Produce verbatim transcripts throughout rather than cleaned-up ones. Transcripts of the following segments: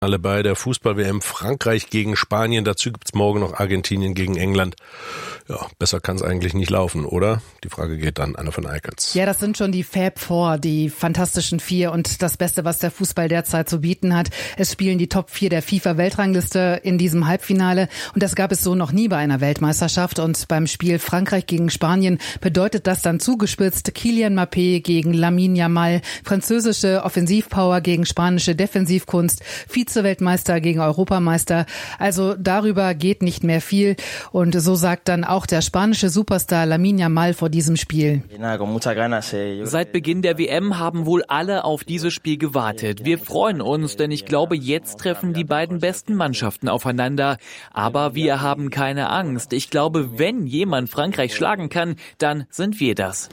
Alle bei der Fußball-W M Frankreich gegen Spanien. Dazu gibt's morgen noch Argentinien gegen England. Ja, besser kann es eigentlich nicht laufen, oder? Die Frage geht an Anne von Eickels. Ja, das sind schon die Fab Four, die fantastischen Vier und das Beste, was der Fußball derzeit zu bieten hat. Es spielen die Top Vier der FIFA-Weltrangliste in diesem Halbfinale und das gab es so noch nie bei einer Weltmeisterschaft. Und beim Spiel Frankreich gegen Spanien bedeutet das dann zugespitzt Kylian Mbappé gegen Lamine Yamal, französische Offensivpower gegen spanische Defensivkunst, Vize-Weltmeister gegen Europameister. Also darüber geht nicht mehr viel. Und so sagt dann auch der spanische Superstar Lamine Yamal vor diesem Spiel. Seit Beginn der W M haben wohl alle auf dieses Spiel gewartet. Wir freuen uns, denn ich glaube, jetzt treffen die beiden besten Mannschaften aufeinander. Aber wir haben keine Angst. Ich glaube, wenn jemand Frankreich schlagen kann, dann sind wir das.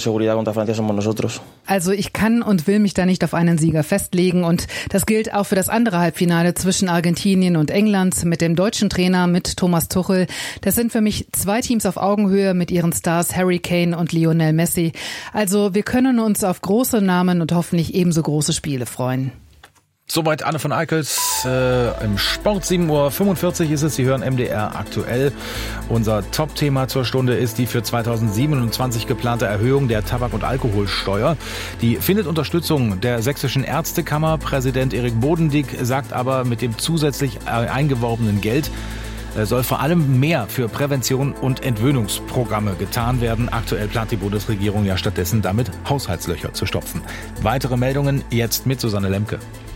Also ich kann und will mich da nicht auf einen Sieger festlegen. Und das gilt auch für das andere Halbfinale zwischen Argentinien und England mit dem deutschen Trainer, mit Thomas Tuchel. Das sind für mich zwei Teams auf Augenhöhe mit ihren Stars Harry Kane und Lionel Messi. Also wir können uns auf große Namen und hoffentlich ebenso große Spiele freuen. Soweit Anne von Eickels äh, im Sport. sieben Uhr fünfundvierzig ist es. Sie hören M D R aktuell. Unser Top-Thema zur Stunde ist die für zweitausendsiebenundzwanzig geplante Erhöhung der Tabak- und Alkoholsteuer. Die findet Unterstützung der Sächsischen Ärztekammer. Präsident Erik Bodendieck sagt aber, mit dem zusätzlich eingeworbenen Geld soll vor allem mehr für Prävention und Entwöhnungsprogramme getan werden. Aktuell plant die Bundesregierung ja stattdessen damit, Haushaltslöcher zu stopfen. Weitere Meldungen jetzt mit Susanne Lemke.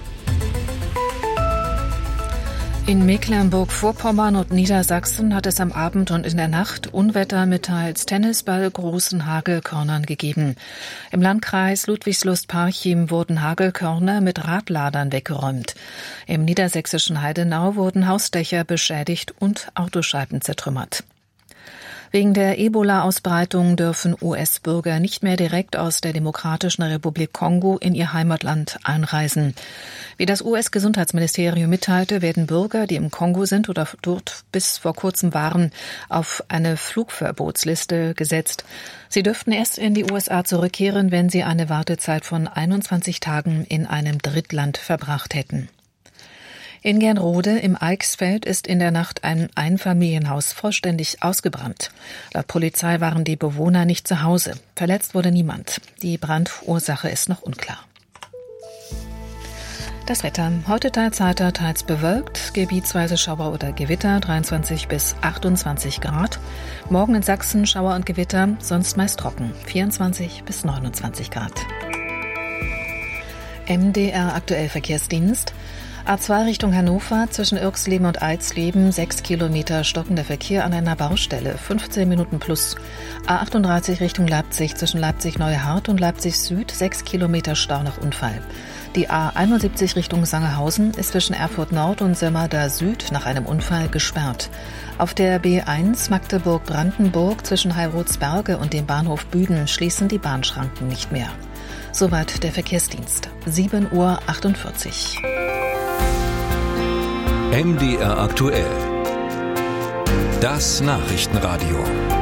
In Mecklenburg-Vorpommern und Niedersachsen hat es am Abend und in der Nacht Unwetter mit teils Tennisball großen Hagelkörnern gegeben. Im Landkreis Ludwigslust-Parchim wurden Hagelkörner mit Radladern weggeräumt. Im niedersächsischen Heidenau wurden Hausdächer beschädigt und Autoscheiben zertrümmert. Wegen der Ebola-Ausbreitung dürfen U S-Bürger nicht mehr direkt aus der Demokratischen Republik Kongo in ihr Heimatland einreisen. Wie das U S-Gesundheitsministerium mitteilte, werden Bürger, die im Kongo sind oder dort bis vor kurzem waren, auf eine Flugverbotsliste gesetzt. Sie dürften erst in die U S A zurückkehren, wenn sie eine Wartezeit von einundzwanzig Tagen in einem Drittland verbracht hätten. In Gernrode im Eichsfeld ist in der Nacht ein Einfamilienhaus vollständig ausgebrannt. Laut Polizei waren die Bewohner nicht zu Hause. Verletzt wurde niemand. Die Brandursache ist noch unklar. Das Wetter. Heute teils heiter, teils bewölkt, gebietsweise Schauer oder Gewitter, dreiundzwanzig bis achtundzwanzig Grad. Morgen in Sachsen Schauer und Gewitter, sonst meist trocken, vierundzwanzig bis neunundzwanzig Grad. M D R aktuell Verkehrsdienst. A zwei Richtung Hannover, zwischen Irxleben und Eisleben, sechs Kilometer stockender Verkehr an einer Baustelle, fünfzehn Minuten plus. A achtunddreißig Richtung Leipzig, zwischen Leipzig-Neuhardt und Leipzig Süd, sechs Kilometer Stau nach Unfall. Die A einundsiebzig Richtung Sangerhausen ist zwischen Erfurt Nord und Sömmerda Süd nach einem Unfall gesperrt. Auf der B eins Magdeburg-Brandenburg zwischen Heilrotsberge und dem Bahnhof Büden schließen die Bahnschranken nicht mehr. Soweit der Verkehrsdienst. sieben Uhr achtundvierzig. M D R aktuell. Das Nachrichtenradio.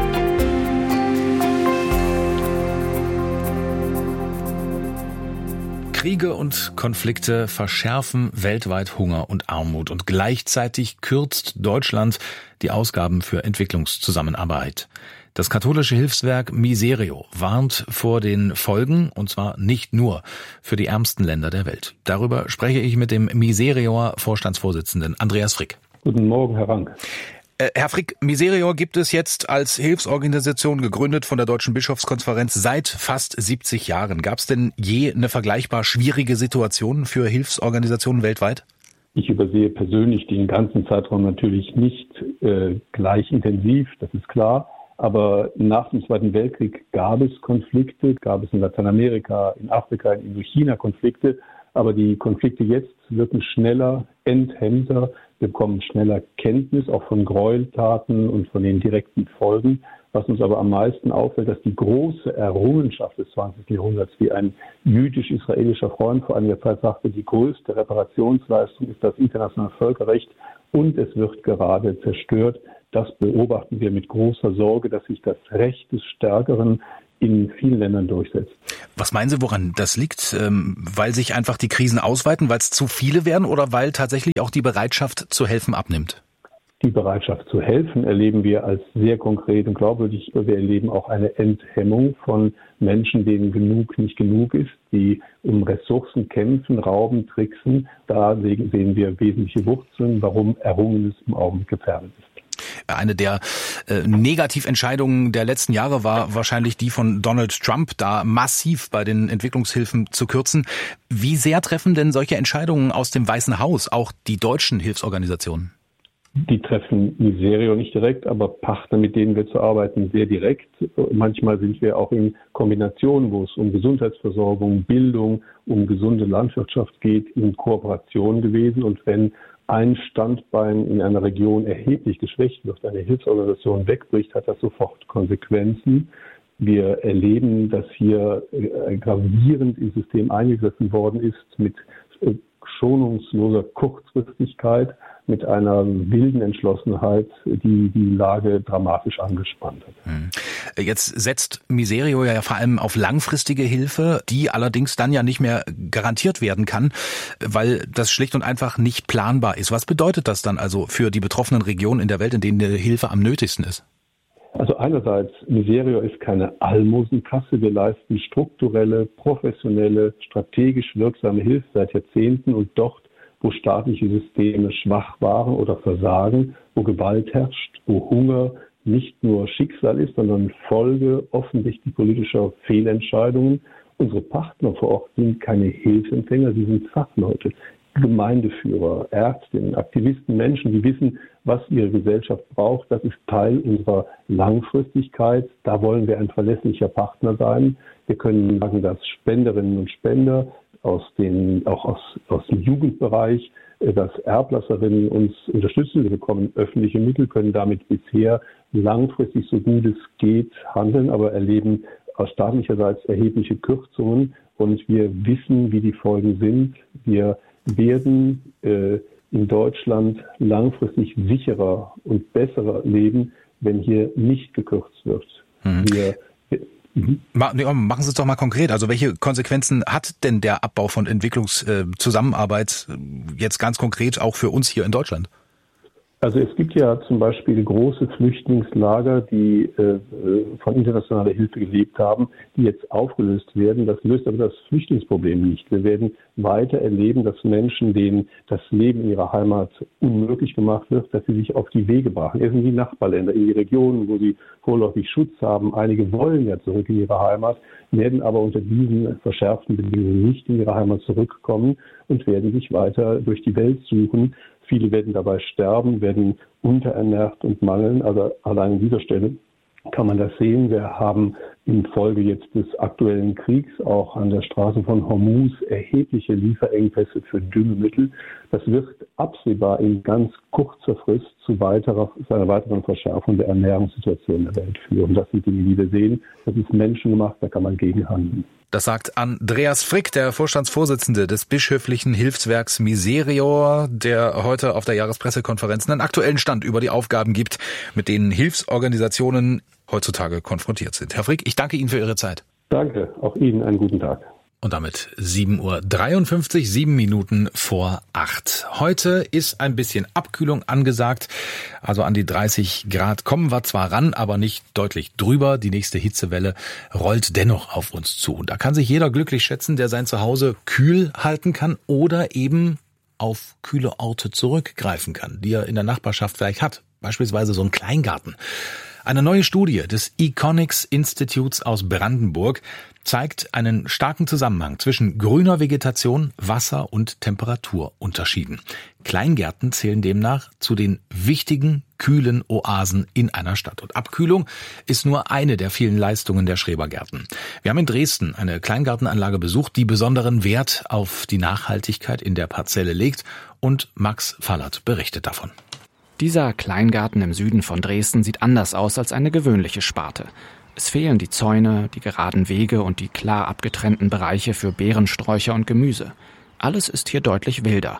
Kriege und Konflikte verschärfen weltweit Hunger und Armut und gleichzeitig kürzt Deutschland die Ausgaben für Entwicklungszusammenarbeit. Das katholische Hilfswerk Miserio warnt vor den Folgen, und zwar nicht nur für die ärmsten Länder der Welt. Darüber spreche ich mit dem Miserio Vorstandsvorsitzenden Andreas Frick. Guten Morgen, Herr Rank. Äh, Herr Frick, Miserio gibt es jetzt als Hilfsorganisation, gegründet von der Deutschen Bischofskonferenz, seit fast siebzig Jahren. Gab es denn je eine vergleichbar schwierige Situation für Hilfsorganisationen weltweit? Ich übersehe persönlich den ganzen Zeitraum natürlich nicht äh, gleich intensiv, das ist klar. Aber nach dem Zweiten Weltkrieg gab es Konflikte, gab es in Lateinamerika, in Afrika, in Indochina Konflikte. Aber die Konflikte jetzt wirken schneller, enthemmter. Wir bekommen schneller Kenntnis auch von Gräueltaten und von den direkten Folgen. Was uns aber am meisten auffällt, dass die große Errungenschaft des zwanzigsten Jahrhunderts, wie ein jüdisch-israelischer Freund vor einiger Zeit sagte, die größte Reparationsleistung ist das internationale Völkerrecht und es wird gerade zerstört. Das beobachten wir mit großer Sorge, dass sich das Recht des Stärkeren in vielen Ländern durchsetzt. Was meinen Sie, woran das liegt? Ähm, weil sich einfach die Krisen ausweiten, weil es zu viele werden oder weil tatsächlich auch die Bereitschaft zu helfen abnimmt? Die Bereitschaft zu helfen erleben wir als sehr konkret und glaubwürdig. Wir erleben auch eine Enthemmung von Menschen, denen genug nicht genug ist, die um Ressourcen kämpfen, rauben, tricksen. Da sehen wir wesentliche Wurzeln, warum Errungenes im Augenblick gefährdet ist. Eine der äh, Negativentscheidungen der letzten Jahre war wahrscheinlich die von Donald Trump, da massiv bei den Entwicklungshilfen zu kürzen. Wie sehr treffen denn solche Entscheidungen aus dem Weißen Haus auch die deutschen Hilfsorganisationen? Die treffen Miserio nicht direkt, aber Partner, mit denen wir zu arbeiten, sehr direkt. Manchmal sind wir auch in Kombinationen, wo es um Gesundheitsversorgung, Bildung, um gesunde Landwirtschaft geht, in Kooperation gewesen. Und wenn ein Standbein in einer Region erheblich geschwächt wird, eine Hilfsorganisation wegbricht, hat das sofort Konsequenzen. Wir erleben, dass hier gravierend ins System eingegriffen worden ist mit schonungsloser Kurzfristigkeit, mit einer wilden Entschlossenheit, die die Lage dramatisch angespannt hat. Jetzt setzt Miserio ja vor allem auf langfristige Hilfe, die allerdings dann ja nicht mehr garantiert werden kann, weil das schlicht und einfach nicht planbar ist. Was bedeutet das dann also für die betroffenen Regionen in der Welt, in denen die Hilfe am nötigsten ist? Also einerseits, Miserio ist keine Almosenkasse. Wir leisten strukturelle, professionelle, strategisch wirksame Hilfe seit Jahrzehnten und dort, wo staatliche Systeme schwach waren oder versagen, wo Gewalt herrscht, wo Hunger nicht nur Schicksal ist, sondern Folge offensichtlich politischer Fehlentscheidungen. Unsere Partner vor Ort sind keine Hilfsempfänger, sie sind Fachleute, Gemeindeführer, Ärztinnen, Aktivisten, Menschen, die wissen, was ihre Gesellschaft braucht. Das ist Teil unserer Langfristigkeit. Da wollen wir ein verlässlicher Partner sein. Wir können sagen, dass Spenderinnen und Spender aus den, auch aus, aus dem Jugendbereich, dass Erblasserinnen uns unterstützen. Wir bekommen öffentliche Mittel, können damit bisher langfristig, so gut es geht, handeln, aber erleben aus staatlicherseits erhebliche Kürzungen. Und wir wissen, wie die Folgen sind. Wir werden äh, in Deutschland langfristig sicherer und besser leben, wenn hier nicht gekürzt wird. Mhm. Wir Machen Sie es doch mal konkret. Also welche Konsequenzen hat denn der Abbau von Entwicklungszusammenarbeit jetzt ganz konkret auch für uns hier in Deutschland? Also es gibt ja zum Beispiel große Flüchtlingslager, die äh, von internationaler Hilfe gelebt haben, die jetzt aufgelöst werden. Das löst aber das Flüchtlingsproblem nicht. Wir werden weiter erleben, dass Menschen, denen das Leben in ihrer Heimat unmöglich gemacht wird, dass sie sich auf die Wege brachen. Erst in die Nachbarländer, in die Regionen, wo sie vorläufig Schutz haben. Einige wollen ja zurück in ihre Heimat, werden aber unter diesen verschärften Bedingungen nicht in ihre Heimat zurückkommen und werden sich weiter durch die Welt suchen. Viele werden dabei sterben, werden unterernährt und mangeln. Also allein an dieser Stelle kann man das sehen. Wir haben infolge jetzt des aktuellen Kriegs auch an der Straße von Hormuz erhebliche Lieferengpässe für Düngemittel. Das wird absehbar in ganz kurzer Frist zu, weiterer, zu einer weiteren Verschärfung der Ernährungssituation der Welt führen. Das sind Dinge, die wir sehen. Das ist menschengemacht, da kann man gegenhandeln. Das sagt Andreas Frick, der Vorstandsvorsitzende des bischöflichen Hilfswerks Miserio, der heute auf der Jahrespressekonferenz einen aktuellen Stand über die Aufgaben gibt, mit denen Hilfsorganisationen heutzutage konfrontiert sind. Herr Frick, ich danke Ihnen für Ihre Zeit. Danke, auch Ihnen einen guten Tag. Und damit sieben Uhr dreiundfünfzig, sieben Minuten vor acht. Heute ist ein bisschen Abkühlung angesagt. Also an die dreißig Grad kommen wir zwar ran, aber nicht deutlich drüber. Die nächste Hitzewelle rollt dennoch auf uns zu. Und da kann sich jeder glücklich schätzen, der sein Zuhause kühl halten kann oder eben auf kühle Orte zurückgreifen kann, die er in der Nachbarschaft vielleicht hat. Beispielsweise so ein Kleingarten. Eine neue Studie des Econics Instituts aus Brandenburg zeigt einen starken Zusammenhang zwischen grüner Vegetation, Wasser- und Temperaturunterschieden. Kleingärten zählen demnach zu den wichtigen, kühlen Oasen in einer Stadt. Und Abkühlung ist nur eine der vielen Leistungen der Schrebergärten. Wir haben in Dresden eine Kleingartenanlage besucht, die besonderen Wert auf die Nachhaltigkeit in der Parzelle legt. Und Max Fallert berichtet davon. Dieser Kleingarten im Süden von Dresden sieht anders aus als eine gewöhnliche Sparte. Es fehlen die Zäune, die geraden Wege und die klar abgetrennten Bereiche für Beerensträucher und Gemüse. Alles ist hier deutlich wilder.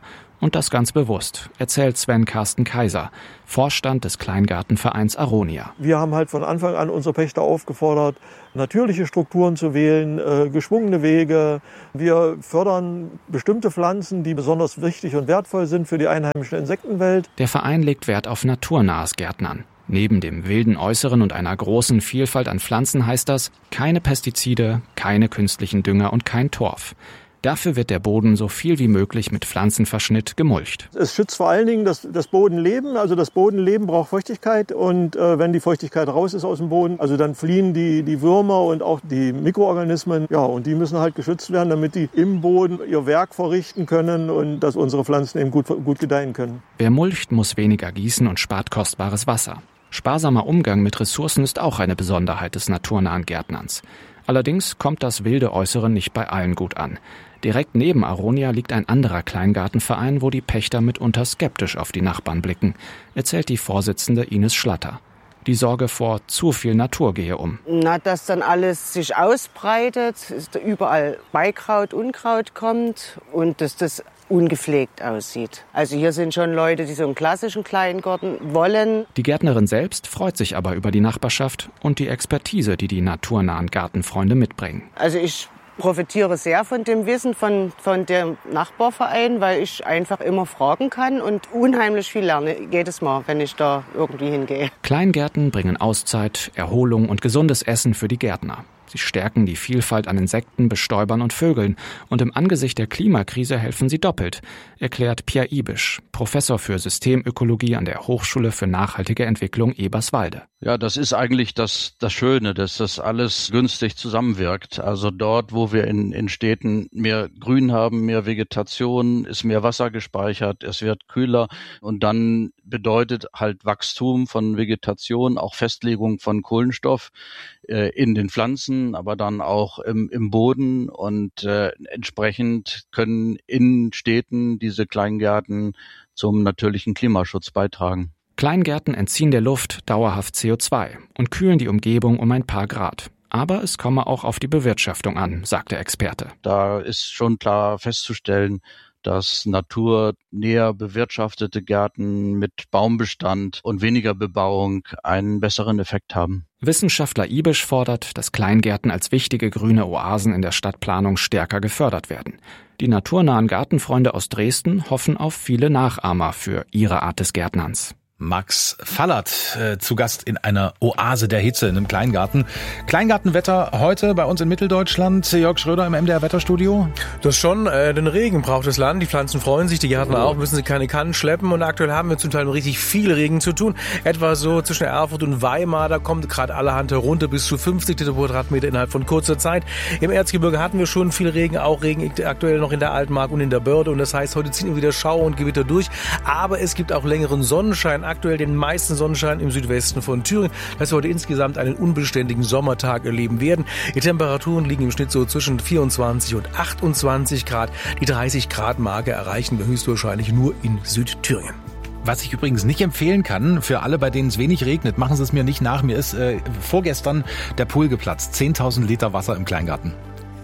Und das ganz bewusst, erzählt Sven Carsten Kaiser, Vorstand des Kleingartenvereins Aronia. Wir haben halt von Anfang an unsere Pächter aufgefordert, natürliche Strukturen zu wählen, äh, geschwungene Wege. Wir fördern bestimmte Pflanzen, die besonders wichtig und wertvoll sind für die einheimische Insektenwelt. Der Verein legt Wert auf naturnahes Gärtnern. Neben dem wilden Äußeren und einer großen Vielfalt an Pflanzen heißt das, keine Pestizide, keine künstlichen Dünger und kein Torf. Dafür wird der Boden so viel wie möglich mit Pflanzenverschnitt gemulcht. Es schützt vor allen Dingen das, das Bodenleben. Also das Bodenleben braucht Feuchtigkeit und äh, wenn die Feuchtigkeit raus ist aus dem Boden, also dann fliehen die, die Würmer und auch die Mikroorganismen. Ja, und die müssen halt geschützt werden, damit die im Boden ihr Werk verrichten können und dass unsere Pflanzen eben gut, gut gedeihen können. Wer mulcht, muss weniger gießen und spart kostbares Wasser. Sparsamer Umgang mit Ressourcen ist auch eine Besonderheit des naturnahen Gärtnerns. Allerdings kommt das wilde Äußere nicht bei allen gut an. Direkt neben Aronia liegt ein anderer Kleingartenverein, wo die Pächter mitunter skeptisch auf die Nachbarn blicken, erzählt die Vorsitzende Ines Schlatter. Die Sorge vor zu viel Natur gehe um. Na, dass dann alles sich ausbreitet, dass überall Beikraut, Unkraut kommt und dass das ungepflegt aussieht. Also hier sind schon Leute, die so einen klassischen Kleingarten wollen. Die Gärtnerin selbst freut sich aber über die Nachbarschaft und die Expertise, die die naturnahen Gartenfreunde mitbringen. Also ich profitiere sehr von dem Wissen von, von dem Nachbarverein, weil ich einfach immer fragen kann und unheimlich viel lerne jedes Mal, wenn ich da irgendwie hingehe. Kleingärten bringen Auszeit, Erholung und gesundes Essen für die Gärtner. Sie stärken die Vielfalt an Insekten, Bestäubern und Vögeln. Und im Angesicht der Klimakrise helfen sie doppelt, erklärt Pierre Ibisch, Professor für Systemökologie an der Hochschule für nachhaltige Entwicklung Eberswalde. Ja, das ist eigentlich das, das Schöne, dass das alles günstig zusammenwirkt. Also dort, wo wir in, in Städten mehr Grün haben, mehr Vegetation, ist mehr Wasser gespeichert, es wird kühler und dann bedeutet halt Wachstum von Vegetation, auch Festlegung von Kohlenstoff äh, in den Pflanzen, aber dann auch im, im Boden und äh, entsprechend können in Städten diese Kleingärten zum natürlichen Klimaschutz beitragen. Kleingärten entziehen der Luft dauerhaft C O zwei und kühlen die Umgebung um ein paar Grad. Aber es komme auch auf die Bewirtschaftung an, sagt der Experte. Da ist schon klar festzustellen, dass naturnäher bewirtschaftete Gärten mit Baumbestand und weniger Bebauung einen besseren Effekt haben. Wissenschaftler Ibisch fordert, dass Kleingärten als wichtige grüne Oasen in der Stadtplanung stärker gefördert werden. Die naturnahen Gartenfreunde aus Dresden hoffen auf viele Nachahmer für ihre Art des Gärtnerns. Max Fallert äh, zu Gast in einer Oase der Hitze in einem Kleingarten. Kleingartenwetter heute bei uns in Mitteldeutschland. Jörg Schröder im M D R-Wetterstudio. Das schon, äh, den Regen braucht das Land. Die Pflanzen freuen sich, die Gärtner auch, müssen sie keine Kannen schleppen. Und aktuell haben wir zum Teil noch richtig viel Regen zu tun. Etwa so zwischen Erfurt und Weimar, da kommt gerade allerhand herunter, bis zu fünfzig Liter pro Quadratmeter innerhalb von kurzer Zeit. Im Erzgebirge hatten wir schon viel Regen, auch Regen aktuell noch in der Altmark und in der Börde. Und das heißt, heute ziehen wieder Schauer und Gewitter durch. Aber es gibt auch längeren Sonnenschein. Aktuell den meisten Sonnenschein im Südwesten von Thüringen, dass wir heute insgesamt einen unbeständigen Sommertag erleben werden. Die Temperaturen liegen im Schnitt so zwischen vierundzwanzig und achtundzwanzig Grad. Die dreißig Grad Marke erreichen wir höchstwahrscheinlich nur in Südthüringen. Was ich übrigens nicht empfehlen kann, für alle, bei denen es wenig regnet, machen Sie es mir nicht nach. Mir ist äh, vorgestern der Pool geplatzt. zehntausend Liter Wasser im Kleingarten.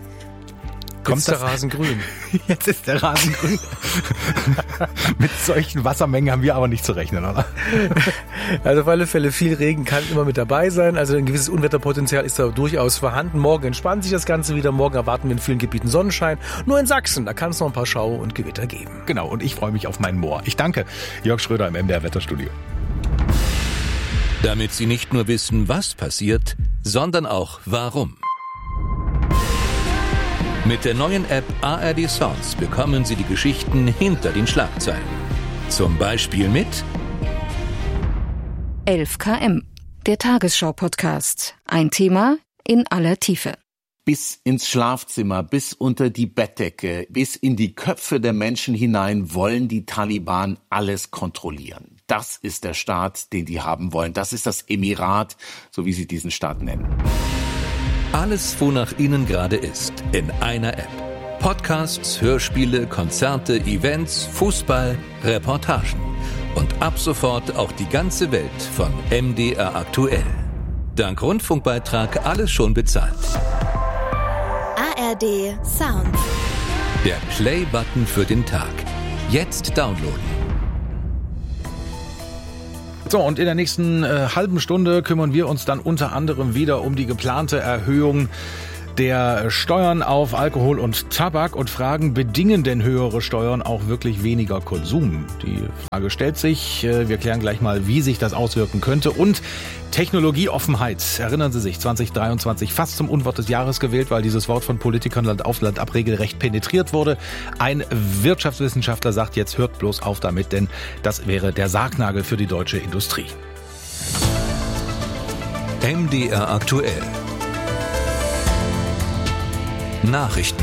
Kommt der Rasen grün. Jetzt ist der Rasen grün. Mit solchen Wassermengen haben wir aber nicht zu rechnen, oder? Also auf alle Fälle viel Regen kann immer mit dabei sein. Also ein gewisses Unwetterpotenzial ist da durchaus vorhanden. Morgen entspannt sich das Ganze wieder. Morgen erwarten wir in vielen Gebieten Sonnenschein. Nur in Sachsen, da kann es noch ein paar Schauer und Gewitter geben. Genau, und ich freue mich auf mein Moor. Ich danke Jörg Schröder im M D R-Wetterstudio. Damit Sie nicht nur wissen, was passiert, sondern auch warum. Mit der neuen App A R D Sounds bekommen Sie die Geschichten hinter den Schlagzeilen. Zum Beispiel mit elf Kilometer pro Stunde, der Tagesschau-Podcast. Ein Thema in aller Tiefe. Bis ins Schlafzimmer, bis unter die Bettdecke, bis in die Köpfe der Menschen hinein wollen die Taliban alles kontrollieren. Das ist der Staat, den die haben wollen. Das ist das Emirat, so wie sie diesen Staat nennen. Alles, wonach Ihnen gerade ist, in einer App. Podcasts, Hörspiele, Konzerte, Events, Fußball, Reportagen. Und ab sofort auch die ganze Welt von M D R aktuell. Dank Rundfunkbeitrag alles schon bezahlt. A R D Sound. Der Play-Button für den Tag. Jetzt downloaden. So, und in der nächsten äh, halben Stunde kümmern wir uns dann unter anderem wieder um die geplante Erhöhung der Steuern auf Alkohol und Tabak und fragen, bedingen denn höhere Steuern auch wirklich weniger Konsum? Die Frage stellt sich. Wir klären gleich mal, wie sich das auswirken könnte. Und Technologieoffenheit. Erinnern Sie sich, zwanzig dreiundzwanzig fast zum Unwort des Jahres gewählt, weil dieses Wort von Politikern Land auf Land ab regelrecht penetriert wurde. Ein Wirtschaftswissenschaftler sagt, jetzt hört bloß auf damit, denn das wäre der Sargnagel für die deutsche Industrie. M D R aktuell. Nachrichten.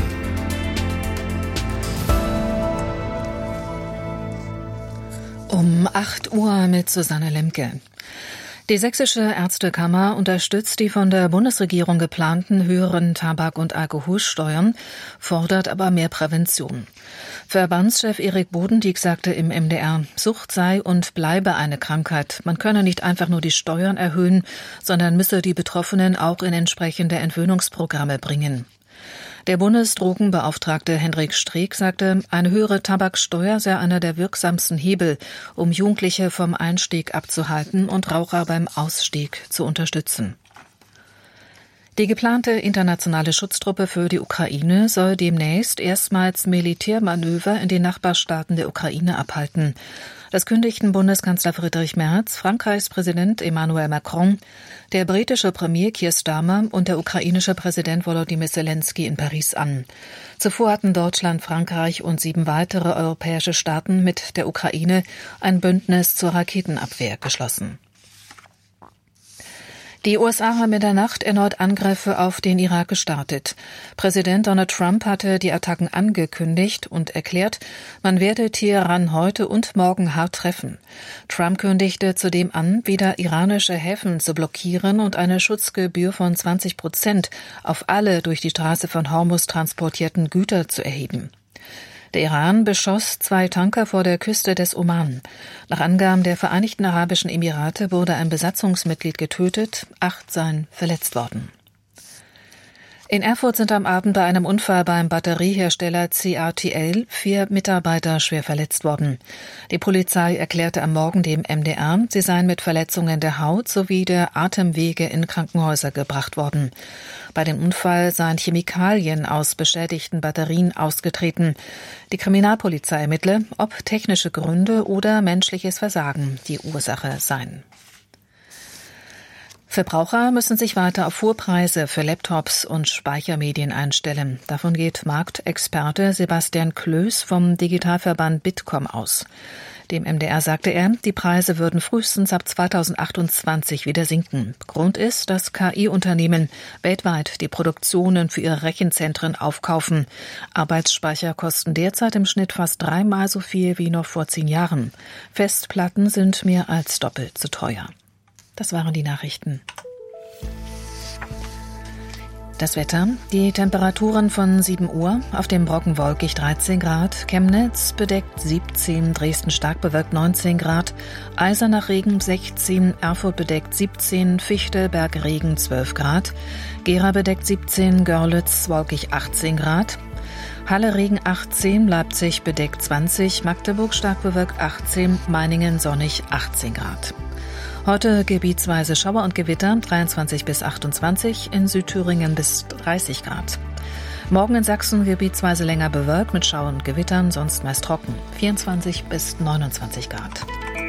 Um acht Uhr mit Susanne Lemke. Die Sächsische Ärztekammer unterstützt die von der Bundesregierung geplanten höheren Tabak- und Alkoholsteuern, fordert aber mehr Prävention. Verbandschef Erik Bodendieck sagte im M D R, Sucht sei und bleibe eine Krankheit. Man könne nicht einfach nur die Steuern erhöhen, sondern müsse die Betroffenen auch in entsprechende Entwöhnungsprogramme bringen. Der Bundesdrogenbeauftragte Hendrik Streeck sagte, eine höhere Tabaksteuer sei einer der wirksamsten Hebel, um Jugendliche vom Einstieg abzuhalten und Raucher beim Ausstieg zu unterstützen. Die geplante internationale Schutztruppe für die Ukraine soll demnächst erstmals Militärmanöver in den Nachbarstaaten der Ukraine abhalten. Das kündigten Bundeskanzler Friedrich Merz, Frankreichs Präsident Emmanuel Macron, der britische Premier Keir Starmer und der ukrainische Präsident Volodymyr Zelensky in Paris an. Zuvor hatten Deutschland, Frankreich und sieben weitere europäische Staaten mit der Ukraine ein Bündnis zur Raketenabwehr geschlossen. Die U S A haben in der Nacht erneut Angriffe auf den Irak gestartet. Präsident Donald Trump hatte die Attacken angekündigt und erklärt, man werde Teheran heute und morgen hart treffen. Trump kündigte zudem an, wieder iranische Häfen zu blockieren und eine Schutzgebühr von zwanzig Prozent auf alle durch die Straße von Hormuz transportierten Güter zu erheben. Der Iran beschoss zwei Tanker vor der Küste des Oman. Nach Angaben der Vereinigten Arabischen Emirate wurde ein Besatzungsmitglied getötet, acht seien verletzt worden. In Erfurt sind am Abend bei einem Unfall beim Batteriehersteller C A T L vier Mitarbeiter schwer verletzt worden. Die Polizei erklärte am Morgen dem M D R, sie seien mit Verletzungen der Haut sowie der Atemwege in Krankenhäuser gebracht worden. Bei dem Unfall seien Chemikalien aus beschädigten Batterien ausgetreten. Die Kriminalpolizei ermittle, ob technische Gründe oder menschliches Versagen die Ursache seien. Verbraucher müssen sich weiter auf Vorpreise für Laptops und Speichermedien einstellen. Davon geht Marktexperte Sebastian Klöß vom Digitalverband Bitkom aus. Dem M D R sagte er, die Preise würden frühestens ab zweitausendachtundzwanzig wieder sinken. Grund ist, dass K I-Unternehmen weltweit die Produktionen für ihre Rechenzentren aufkaufen. Arbeitsspeicher kosten derzeit im Schnitt fast dreimal so viel wie noch vor zehn Jahren. Festplatten sind mehr als doppelt so teuer. Das waren die Nachrichten. Das Wetter. Die Temperaturen von sieben Uhr. Auf dem Brocken wolkig dreizehn Grad. Chemnitz bedeckt siebzehn. Dresden stark bewölkt neunzehn Grad. Eisenach Regen sechzehn. Erfurt bedeckt siebzehn. Fichtelberg Regen zwölf Grad. Gera bedeckt siebzehn. Görlitz wolkig achtzehn Grad. Halle Regen achtzehn. Leipzig bedeckt zwanzig. Magdeburg stark bewölkt achtzehn. Meiningen sonnig achtzehn Grad. Heute gebietsweise Schauer und Gewitter, dreiundzwanzig bis achtundzwanzig, in Südthüringen bis dreißig Grad. Morgen in Sachsen gebietsweise länger bewölkt mit Schauer und Gewittern, sonst meist trocken, vierundzwanzig bis neunundzwanzig Grad.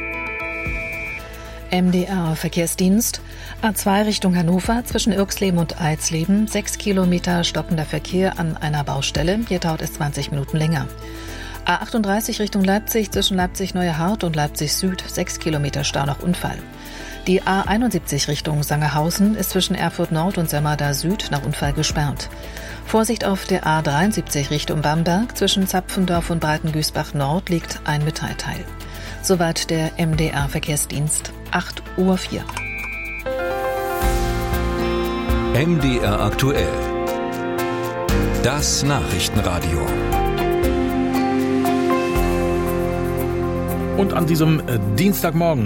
M D R Verkehrsdienst. A zwei Richtung Hannover zwischen Irxleben und Alsleben, sechs Kilometer stockender Verkehr an einer Baustelle, hier dauert es zwanzig Minuten länger. A achtunddreißig Richtung Leipzig zwischen Leipzig-Neuehart und Leipzig-Süd, sechs Kilometer Stau nach Unfall. Die A einundsiebzig Richtung Sangerhausen ist zwischen Erfurt Nord und Sömmerda Süd nach Unfall gesperrt. Vorsicht auf der A dreiundsiebzig Richtung Bamberg zwischen Zapfendorf und Breitengüßbach Nord liegt ein Metallteil. Soweit der M D R Verkehrsdienst, acht Uhr vier. M D R aktuell. Das Nachrichtenradio. Und an diesem Dienstagmorgen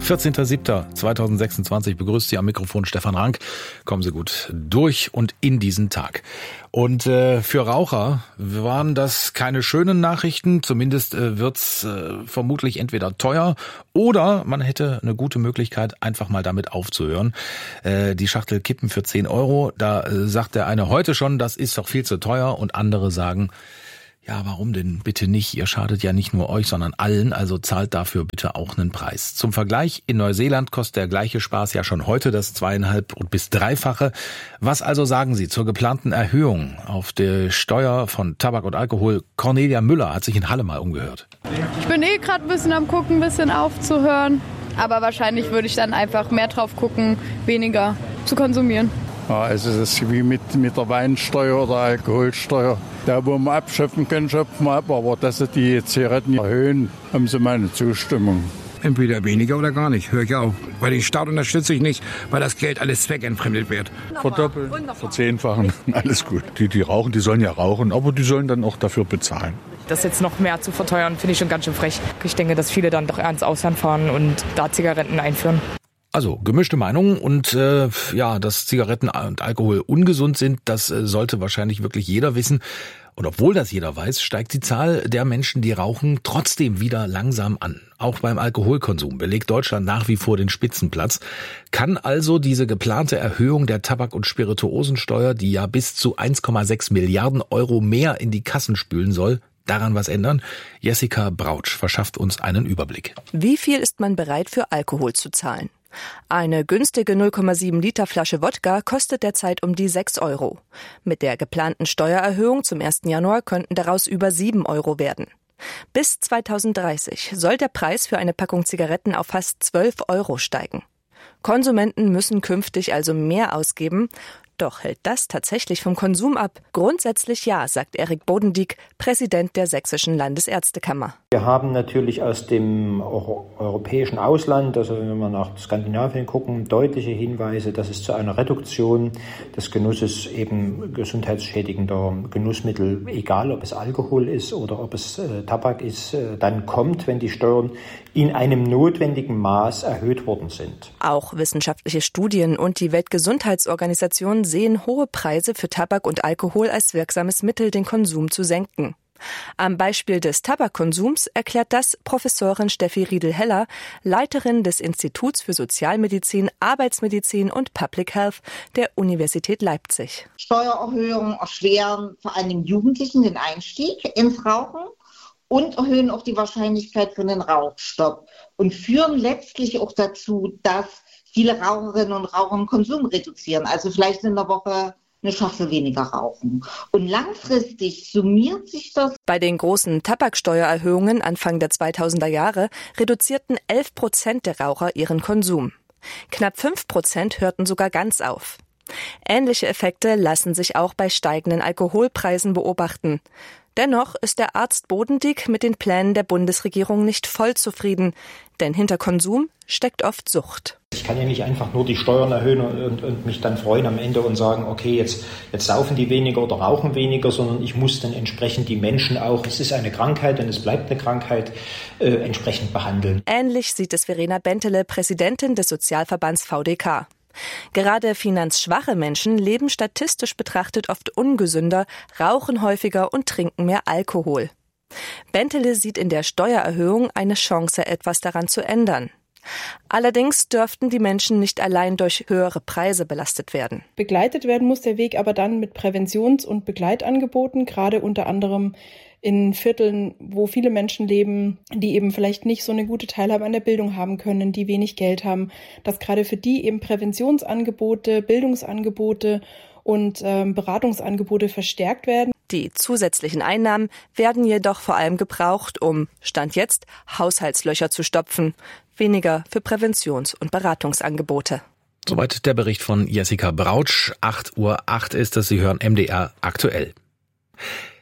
vierzehnter siebter zweitausendsechsundzwanzig begrüßt Sie am Mikrofon Stefan Rank. Kommen Sie gut durch und in diesen Tag. Und äh, für Raucher waren das keine schönen Nachrichten. Zumindest äh, wird's äh, vermutlich entweder teuer oder man hätte eine gute Möglichkeit, einfach mal damit aufzuhören. Äh, die Schachtel Kippen für zehn Euro, da äh, sagt der eine heute schon, das ist doch viel zu teuer. Und andere sagen, ja, warum denn bitte nicht? Ihr schadet ja nicht nur euch, sondern allen, also zahlt dafür bitte auch einen Preis. Zum Vergleich, in Neuseeland kostet der gleiche Spaß ja schon heute das zweieinhalb und bis dreifache. Was also sagen Sie zur geplanten Erhöhung auf der Steuer von Tabak und Alkohol? Cornelia Müller hat sich in Halle mal umgehört. Ich bin eh gerade ein bisschen am Gucken, ein bisschen aufzuhören. Aber wahrscheinlich würde ich dann einfach mehr drauf gucken, weniger zu konsumieren. Ja, also das ist wie mit, mit der Weinsteuer oder Alkoholsteuer. Da, wo man abschöpfen kann, schöpfen wir ab. Aber dass sie die Zigaretten erhöhen, haben sie meine Zustimmung. Entweder weniger oder gar nicht, höre ich auch. Weil den Staat unterstütze ich nicht, weil das Geld alles zweckentfremdet wird. Verdoppeln, verzehnfachen, alles gut. Die, die rauchen, die sollen ja rauchen, aber die sollen dann auch dafür bezahlen. Das jetzt noch mehr zu verteuern, finde ich schon ganz schön frech. Ich denke, dass viele dann doch eher ins Ausland fahren und da Zigaretten einführen. Also gemischte Meinungen und äh, ja, dass Zigaretten und Alkohol ungesund sind, das äh, sollte wahrscheinlich wirklich jeder wissen. Und obwohl das jeder weiß, steigt die Zahl der Menschen, die rauchen, trotzdem wieder langsam an. Auch beim Alkoholkonsum belegt Deutschland nach wie vor den Spitzenplatz. Kann also diese geplante Erhöhung der Tabak- und Spirituosensteuer, die ja bis zu eins Komma sechs Milliarden Euro mehr in die Kassen spülen soll, daran was ändern? Jessica Brautsch verschafft uns einen Überblick. Wie viel ist man bereit für Alkohol zu zahlen? Eine günstige null Komma sieben Liter Flasche Wodka kostet derzeit um die sechs Euro. Mit der geplanten Steuererhöhung zum ersten Januar könnten daraus über sieben Euro werden. Bis zweitausenddreißig soll der Preis für eine Packung Zigaretten auf fast zwölf Euro steigen. Konsumenten müssen künftig also mehr ausgeben. Doch hält das tatsächlich vom Konsum ab? Grundsätzlich ja, sagt Erik Bodendieck, Präsident der Sächsischen Landesärztekammer. Wir haben natürlich aus dem europäischen Ausland, also wenn wir nach Skandinavien gucken, deutliche Hinweise, dass es zu einer Reduktion des Genusses eben gesundheitsschädigender Genussmittel, egal ob es Alkohol ist oder ob es äh, Tabak ist, äh, dann kommt, wenn die Steuern in einem notwendigen Maß erhöht worden sind. Auch wissenschaftliche Studien und die Weltgesundheitsorganisation sehen hohe Preise für Tabak und Alkohol als wirksames Mittel, den Konsum zu senken. Am Beispiel des Tabakkonsums erklärt das Professorin Steffi Riedel-Heller, Leiterin des Instituts für Sozialmedizin, Arbeitsmedizin und Public Health der Universität Leipzig. Steuererhöhungen erschweren vor allem Jugendlichen den Einstieg ins Rauchen und erhöhen auch die Wahrscheinlichkeit für einen Rauchstopp und führen letztlich auch dazu, dass viele Raucherinnen und Raucher den Konsum reduzieren, also vielleicht in der Woche eine Schachtel weniger rauchen. Und langfristig summiert sich das. Bei den großen Tabaksteuererhöhungen Anfang der zweitausender Jahre reduzierten elf Prozent der Raucher ihren Konsum. Knapp fünf Prozent hörten sogar ganz auf. Ähnliche Effekte lassen sich auch bei steigenden Alkoholpreisen beobachten. Dennoch ist der Arzt Bodendieck mit den Plänen der Bundesregierung nicht voll zufrieden, denn hinter Konsum steckt oft Sucht. Ich kann ja nicht einfach nur die Steuern erhöhen und, und mich dann freuen am Ende und sagen, okay, jetzt, jetzt saufen die weniger oder rauchen weniger, sondern ich muss dann entsprechend die Menschen auch, es ist eine Krankheit und es bleibt eine Krankheit, äh, entsprechend behandeln. Ähnlich sieht es Verena Bentele, Präsidentin des Sozialverbands V D K. Gerade finanzschwache Menschen leben statistisch betrachtet oft ungesünder, rauchen häufiger und trinken mehr Alkohol. Bentele sieht in der Steuererhöhung eine Chance, etwas daran zu ändern. Allerdings dürften die Menschen nicht allein durch höhere Preise belastet werden. Begleitet werden muss der Weg aber dann mit Präventions- und Begleitangeboten, gerade unter anderem in Vierteln, wo viele Menschen leben, die eben vielleicht nicht so eine gute Teilhabe an der Bildung haben können, die wenig Geld haben, dass gerade für die eben Präventionsangebote, Bildungsangebote und ähm, Beratungsangebote verstärkt werden. Die zusätzlichen Einnahmen werden jedoch vor allem gebraucht, um, Stand jetzt, Haushaltslöcher zu stopfen, weniger für Präventions- und Beratungsangebote. Soweit der Bericht von Jessica Brautsch. acht Uhr acht ist es, Sie hören M D R aktuell.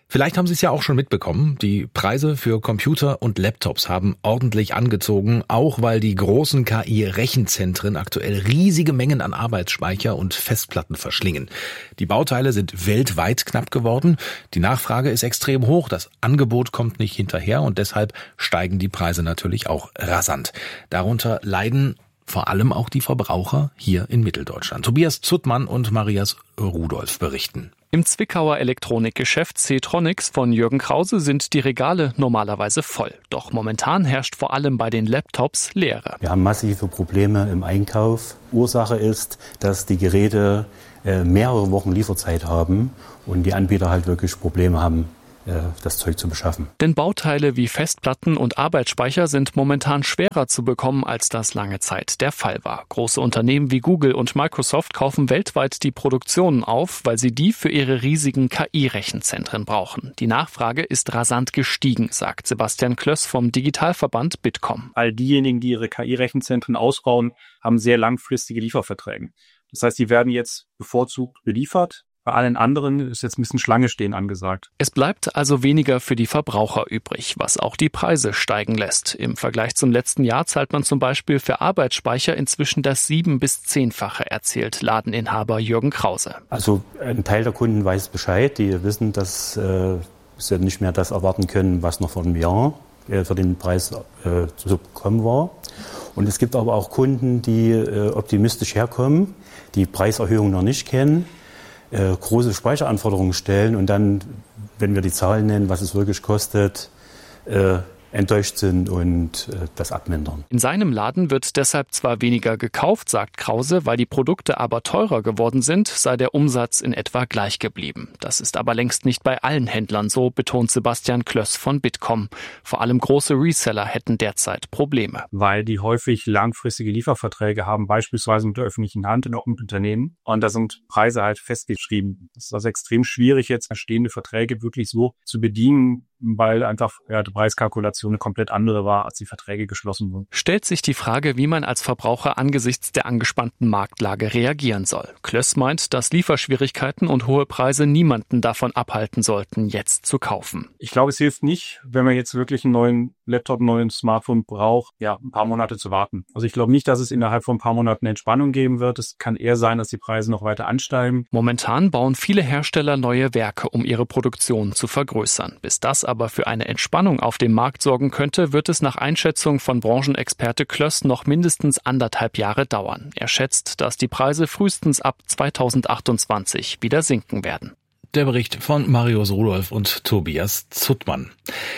Vielleicht haben Sie es ja auch schon mitbekommen, die Preise für Computer und Laptops haben ordentlich angezogen, auch weil die großen K I-Rechenzentren aktuell riesige Mengen an Arbeitsspeicher und Festplatten verschlingen. Die Bauteile sind weltweit knapp geworden, die Nachfrage ist extrem hoch, das Angebot kommt nicht hinterher und deshalb steigen die Preise natürlich auch rasant. Darunter leiden vor allem auch die Verbraucher hier in Mitteldeutschland. Tobias Zuttmann und Marias Rudolph berichten. Im Zwickauer Elektronikgeschäft C-Tronics von Jürgen Krause sind die Regale normalerweise voll. Doch momentan herrscht vor allem bei den Laptops Leere. Wir haben massive Probleme im Einkauf. Ursache ist, dass die Geräte äh, mehrere Wochen Lieferzeit haben und die Anbieter halt wirklich Probleme haben, das Zeug zu beschaffen. Denn Bauteile wie Festplatten und Arbeitsspeicher sind momentan schwerer zu bekommen, als das lange Zeit der Fall war. Große Unternehmen wie Google und Microsoft kaufen weltweit die Produktionen auf, weil sie die für ihre riesigen K I-Rechenzentren brauchen. Die Nachfrage ist rasant gestiegen, sagt Sebastian Klöss vom Digitalverband Bitkom. All diejenigen, die ihre K I-Rechenzentren ausbauen, haben sehr langfristige Lieferverträge. Das heißt, die werden jetzt bevorzugt beliefert. Bei allen anderen ist jetzt ein bisschen Schlange stehen angesagt. Es bleibt also weniger für die Verbraucher übrig, was auch die Preise steigen lässt. Im Vergleich zum letzten Jahr zahlt man zum Beispiel für Arbeitsspeicher inzwischen das sieben- bis zehnfache, erzählt Ladeninhaber Jürgen Krause. Also ein Teil der Kunden weiß Bescheid, die wissen, dass äh, sie nicht mehr das erwarten können, was noch vor einem Jahr äh, für den Preis äh, zu bekommen war. Und es gibt aber auch Kunden, die äh, optimistisch herkommen, die Preiserhöhungen noch nicht kennen, Äh, große Speicheranforderungen stellen und dann, wenn wir die Zahlen nennen, was es wirklich kostet, äh, enttäuscht sind und äh, das abmindern. In seinem Laden wird deshalb zwar weniger gekauft, sagt Krause, weil die Produkte aber teurer geworden sind, sei der Umsatz in etwa gleich geblieben. Das ist aber längst nicht bei allen Händlern so, betont Sebastian Klöss von Bitkom. Vor allem große Reseller hätten derzeit Probleme. Weil die häufig langfristige Lieferverträge haben, beispielsweise mit der öffentlichen Hand in Unternehmen. Und da sind Preise halt festgeschrieben. Es ist also extrem schwierig, jetzt bestehende Verträge wirklich so zu bedienen, weil einfach ja, die Preiskalkulation eine komplett andere war, als die Verträge geschlossen wurden. Stellt sich die Frage, wie man als Verbraucher angesichts der angespannten Marktlage reagieren soll. Klöss meint, dass Lieferschwierigkeiten und hohe Preise niemanden davon abhalten sollten, jetzt zu kaufen. Ich glaube, es hilft nicht, wenn man jetzt wirklich einen neuen Laptop, einen neuen Smartphone braucht, ja, ein paar Monate zu warten. Also ich glaube nicht, dass es innerhalb von ein paar Monaten Entspannung geben wird. Es kann eher sein, dass die Preise noch weiter ansteigen. Momentan bauen viele Hersteller neue Werke, um ihre Produktion zu vergrößern. Bis das aber für eine Entspannung auf dem Markt sorgen könnte, wird es nach Einschätzung von Branchenexperte Klöss noch mindestens anderthalb Jahre dauern. Er schätzt, dass die Preise frühestens ab zweitausendachtundzwanzig wieder sinken werden. Der Bericht von Marius Rudolph und Tobias Zuttmann.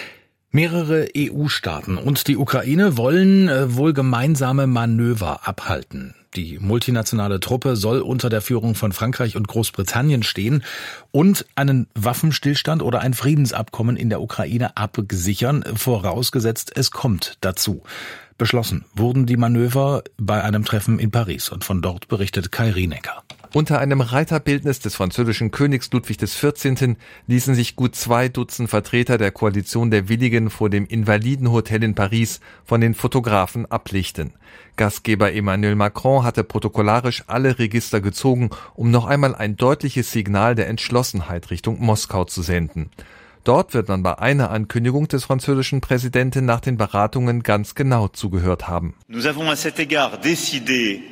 Mehrere E U-Staaten und die Ukraine wollen äh, wohl gemeinsame Manöver abhalten. Die multinationale Truppe soll unter der Führung von Frankreich und Großbritannien stehen und einen Waffenstillstand oder ein Friedensabkommen in der Ukraine absichern, vorausgesetzt es kommt dazu. Beschlossen wurden die Manöver bei einem Treffen in Paris und von dort berichtet Kai Rienecker. Unter einem Reiterbildnis des französischen Königs Ludwig des vierzehnten ließen sich gut zwei Dutzend Vertreter der Koalition der Willigen vor dem Invalidenhotel in Paris von den Fotografen ablichten. Gastgeber Emmanuel Macron hatte protokollarisch alle Register gezogen, um noch einmal ein deutliches Signal der Entschlossenheit Richtung Moskau zu senden. Dort wird man bei einer Ankündigung des französischen Präsidenten nach den Beratungen ganz genau zugehört haben. Nous avons à cet égard décidé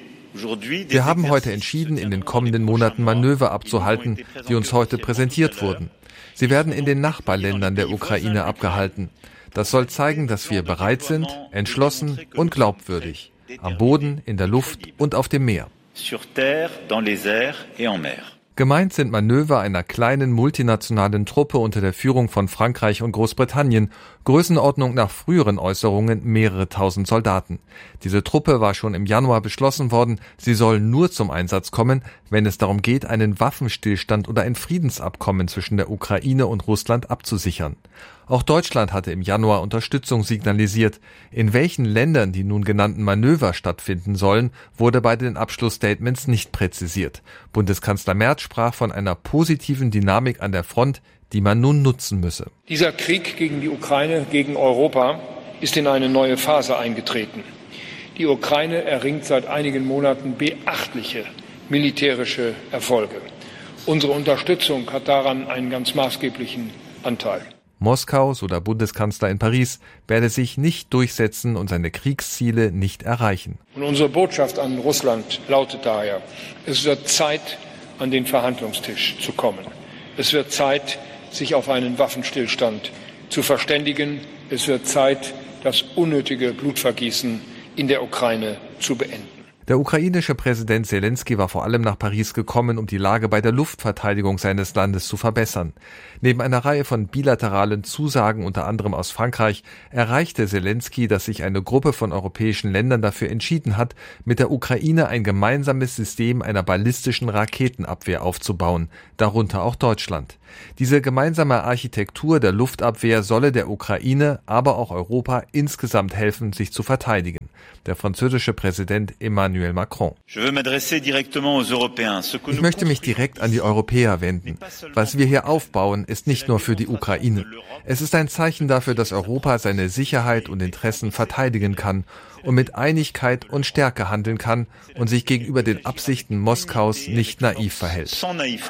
Wir haben heute entschieden, in den kommenden Monaten Manöver abzuhalten, die uns heute präsentiert wurden. Sie werden in den Nachbarländern der Ukraine abgehalten. Das soll zeigen, dass wir bereit sind, entschlossen und glaubwürdig. Am Boden, in der Luft und auf dem Meer. Gemeint sind Manöver einer kleinen multinationalen Truppe unter der Führung von Frankreich und Großbritannien, Größenordnung nach früheren Äußerungen mehrere tausend Soldaten. Diese Truppe war schon im Januar beschlossen worden, sie soll nur zum Einsatz kommen, wenn es darum geht, einen Waffenstillstand oder ein Friedensabkommen zwischen der Ukraine und Russland abzusichern. Auch Deutschland hatte im Januar Unterstützung signalisiert. In welchen Ländern die nun genannten Manöver stattfinden sollen, wurde bei den Abschlussstatements nicht präzisiert. Bundeskanzler Merz sprach von einer positiven Dynamik an der Front, die man nun nutzen müsse. Dieser Krieg gegen die Ukraine, gegen Europa, ist in eine neue Phase eingetreten. Die Ukraine erringt seit einigen Monaten beachtliche militärische Erfolge. Unsere Unterstützung hat daran einen ganz maßgeblichen Anteil. Moskau, so der Bundeskanzler in Paris, werde sich nicht durchsetzen und seine Kriegsziele nicht erreichen. Und unsere Botschaft an Russland lautet daher, es wird Zeit, an den Verhandlungstisch zu kommen. Es wird Zeit, sich auf einen Waffenstillstand zu verständigen. Es wird Zeit, das unnötige Blutvergießen in der Ukraine zu beenden. Der ukrainische Präsident Selenskyj war vor allem nach Paris gekommen, um die Lage bei der Luftverteidigung seines Landes zu verbessern. Neben einer Reihe von bilateralen Zusagen, unter anderem aus Frankreich, erreichte Selenskyj, dass sich eine Gruppe von europäischen Ländern dafür entschieden hat, mit der Ukraine ein gemeinsames System einer ballistischen Raketenabwehr aufzubauen, darunter auch Deutschland. Diese gemeinsame Architektur der Luftabwehr solle der Ukraine, aber auch Europa insgesamt helfen, sich zu verteidigen. Der französische Präsident Emmanuel Macron. Ich möchte mich direkt an die Europäer wenden. Was wir hier aufbauen, ist nicht nur für die Ukraine. Es ist ein Zeichen dafür, dass Europa seine Sicherheit und Interessen verteidigen kann und mit Einigkeit und Stärke handeln kann und sich gegenüber den Absichten Moskaus nicht naiv verhält.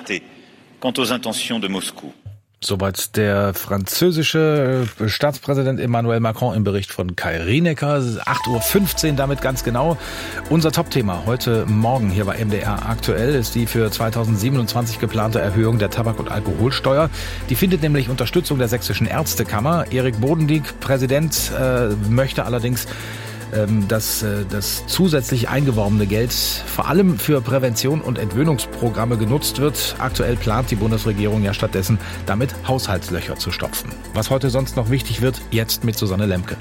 Soweit der französische Staatspräsident Emmanuel Macron im Bericht von Kai Rienecker. acht Uhr fünfzehn damit ganz genau. Unser Topthema heute Morgen hier bei M D R aktuell ist die für zweitausendsiebenundzwanzig geplante Erhöhung der Tabak- und Alkoholsteuer. Die findet nämlich Unterstützung der Sächsischen Ärztekammer. Erik Bodendieck, Präsident, äh, möchte allerdings dass das zusätzlich eingeworbene Geld vor allem für Prävention und Entwöhnungsprogramme genutzt wird. Aktuell plant die Bundesregierung ja stattdessen, damit Haushaltslöcher zu stopfen. Was heute sonst noch wichtig wird, jetzt mit Susanne Lemke.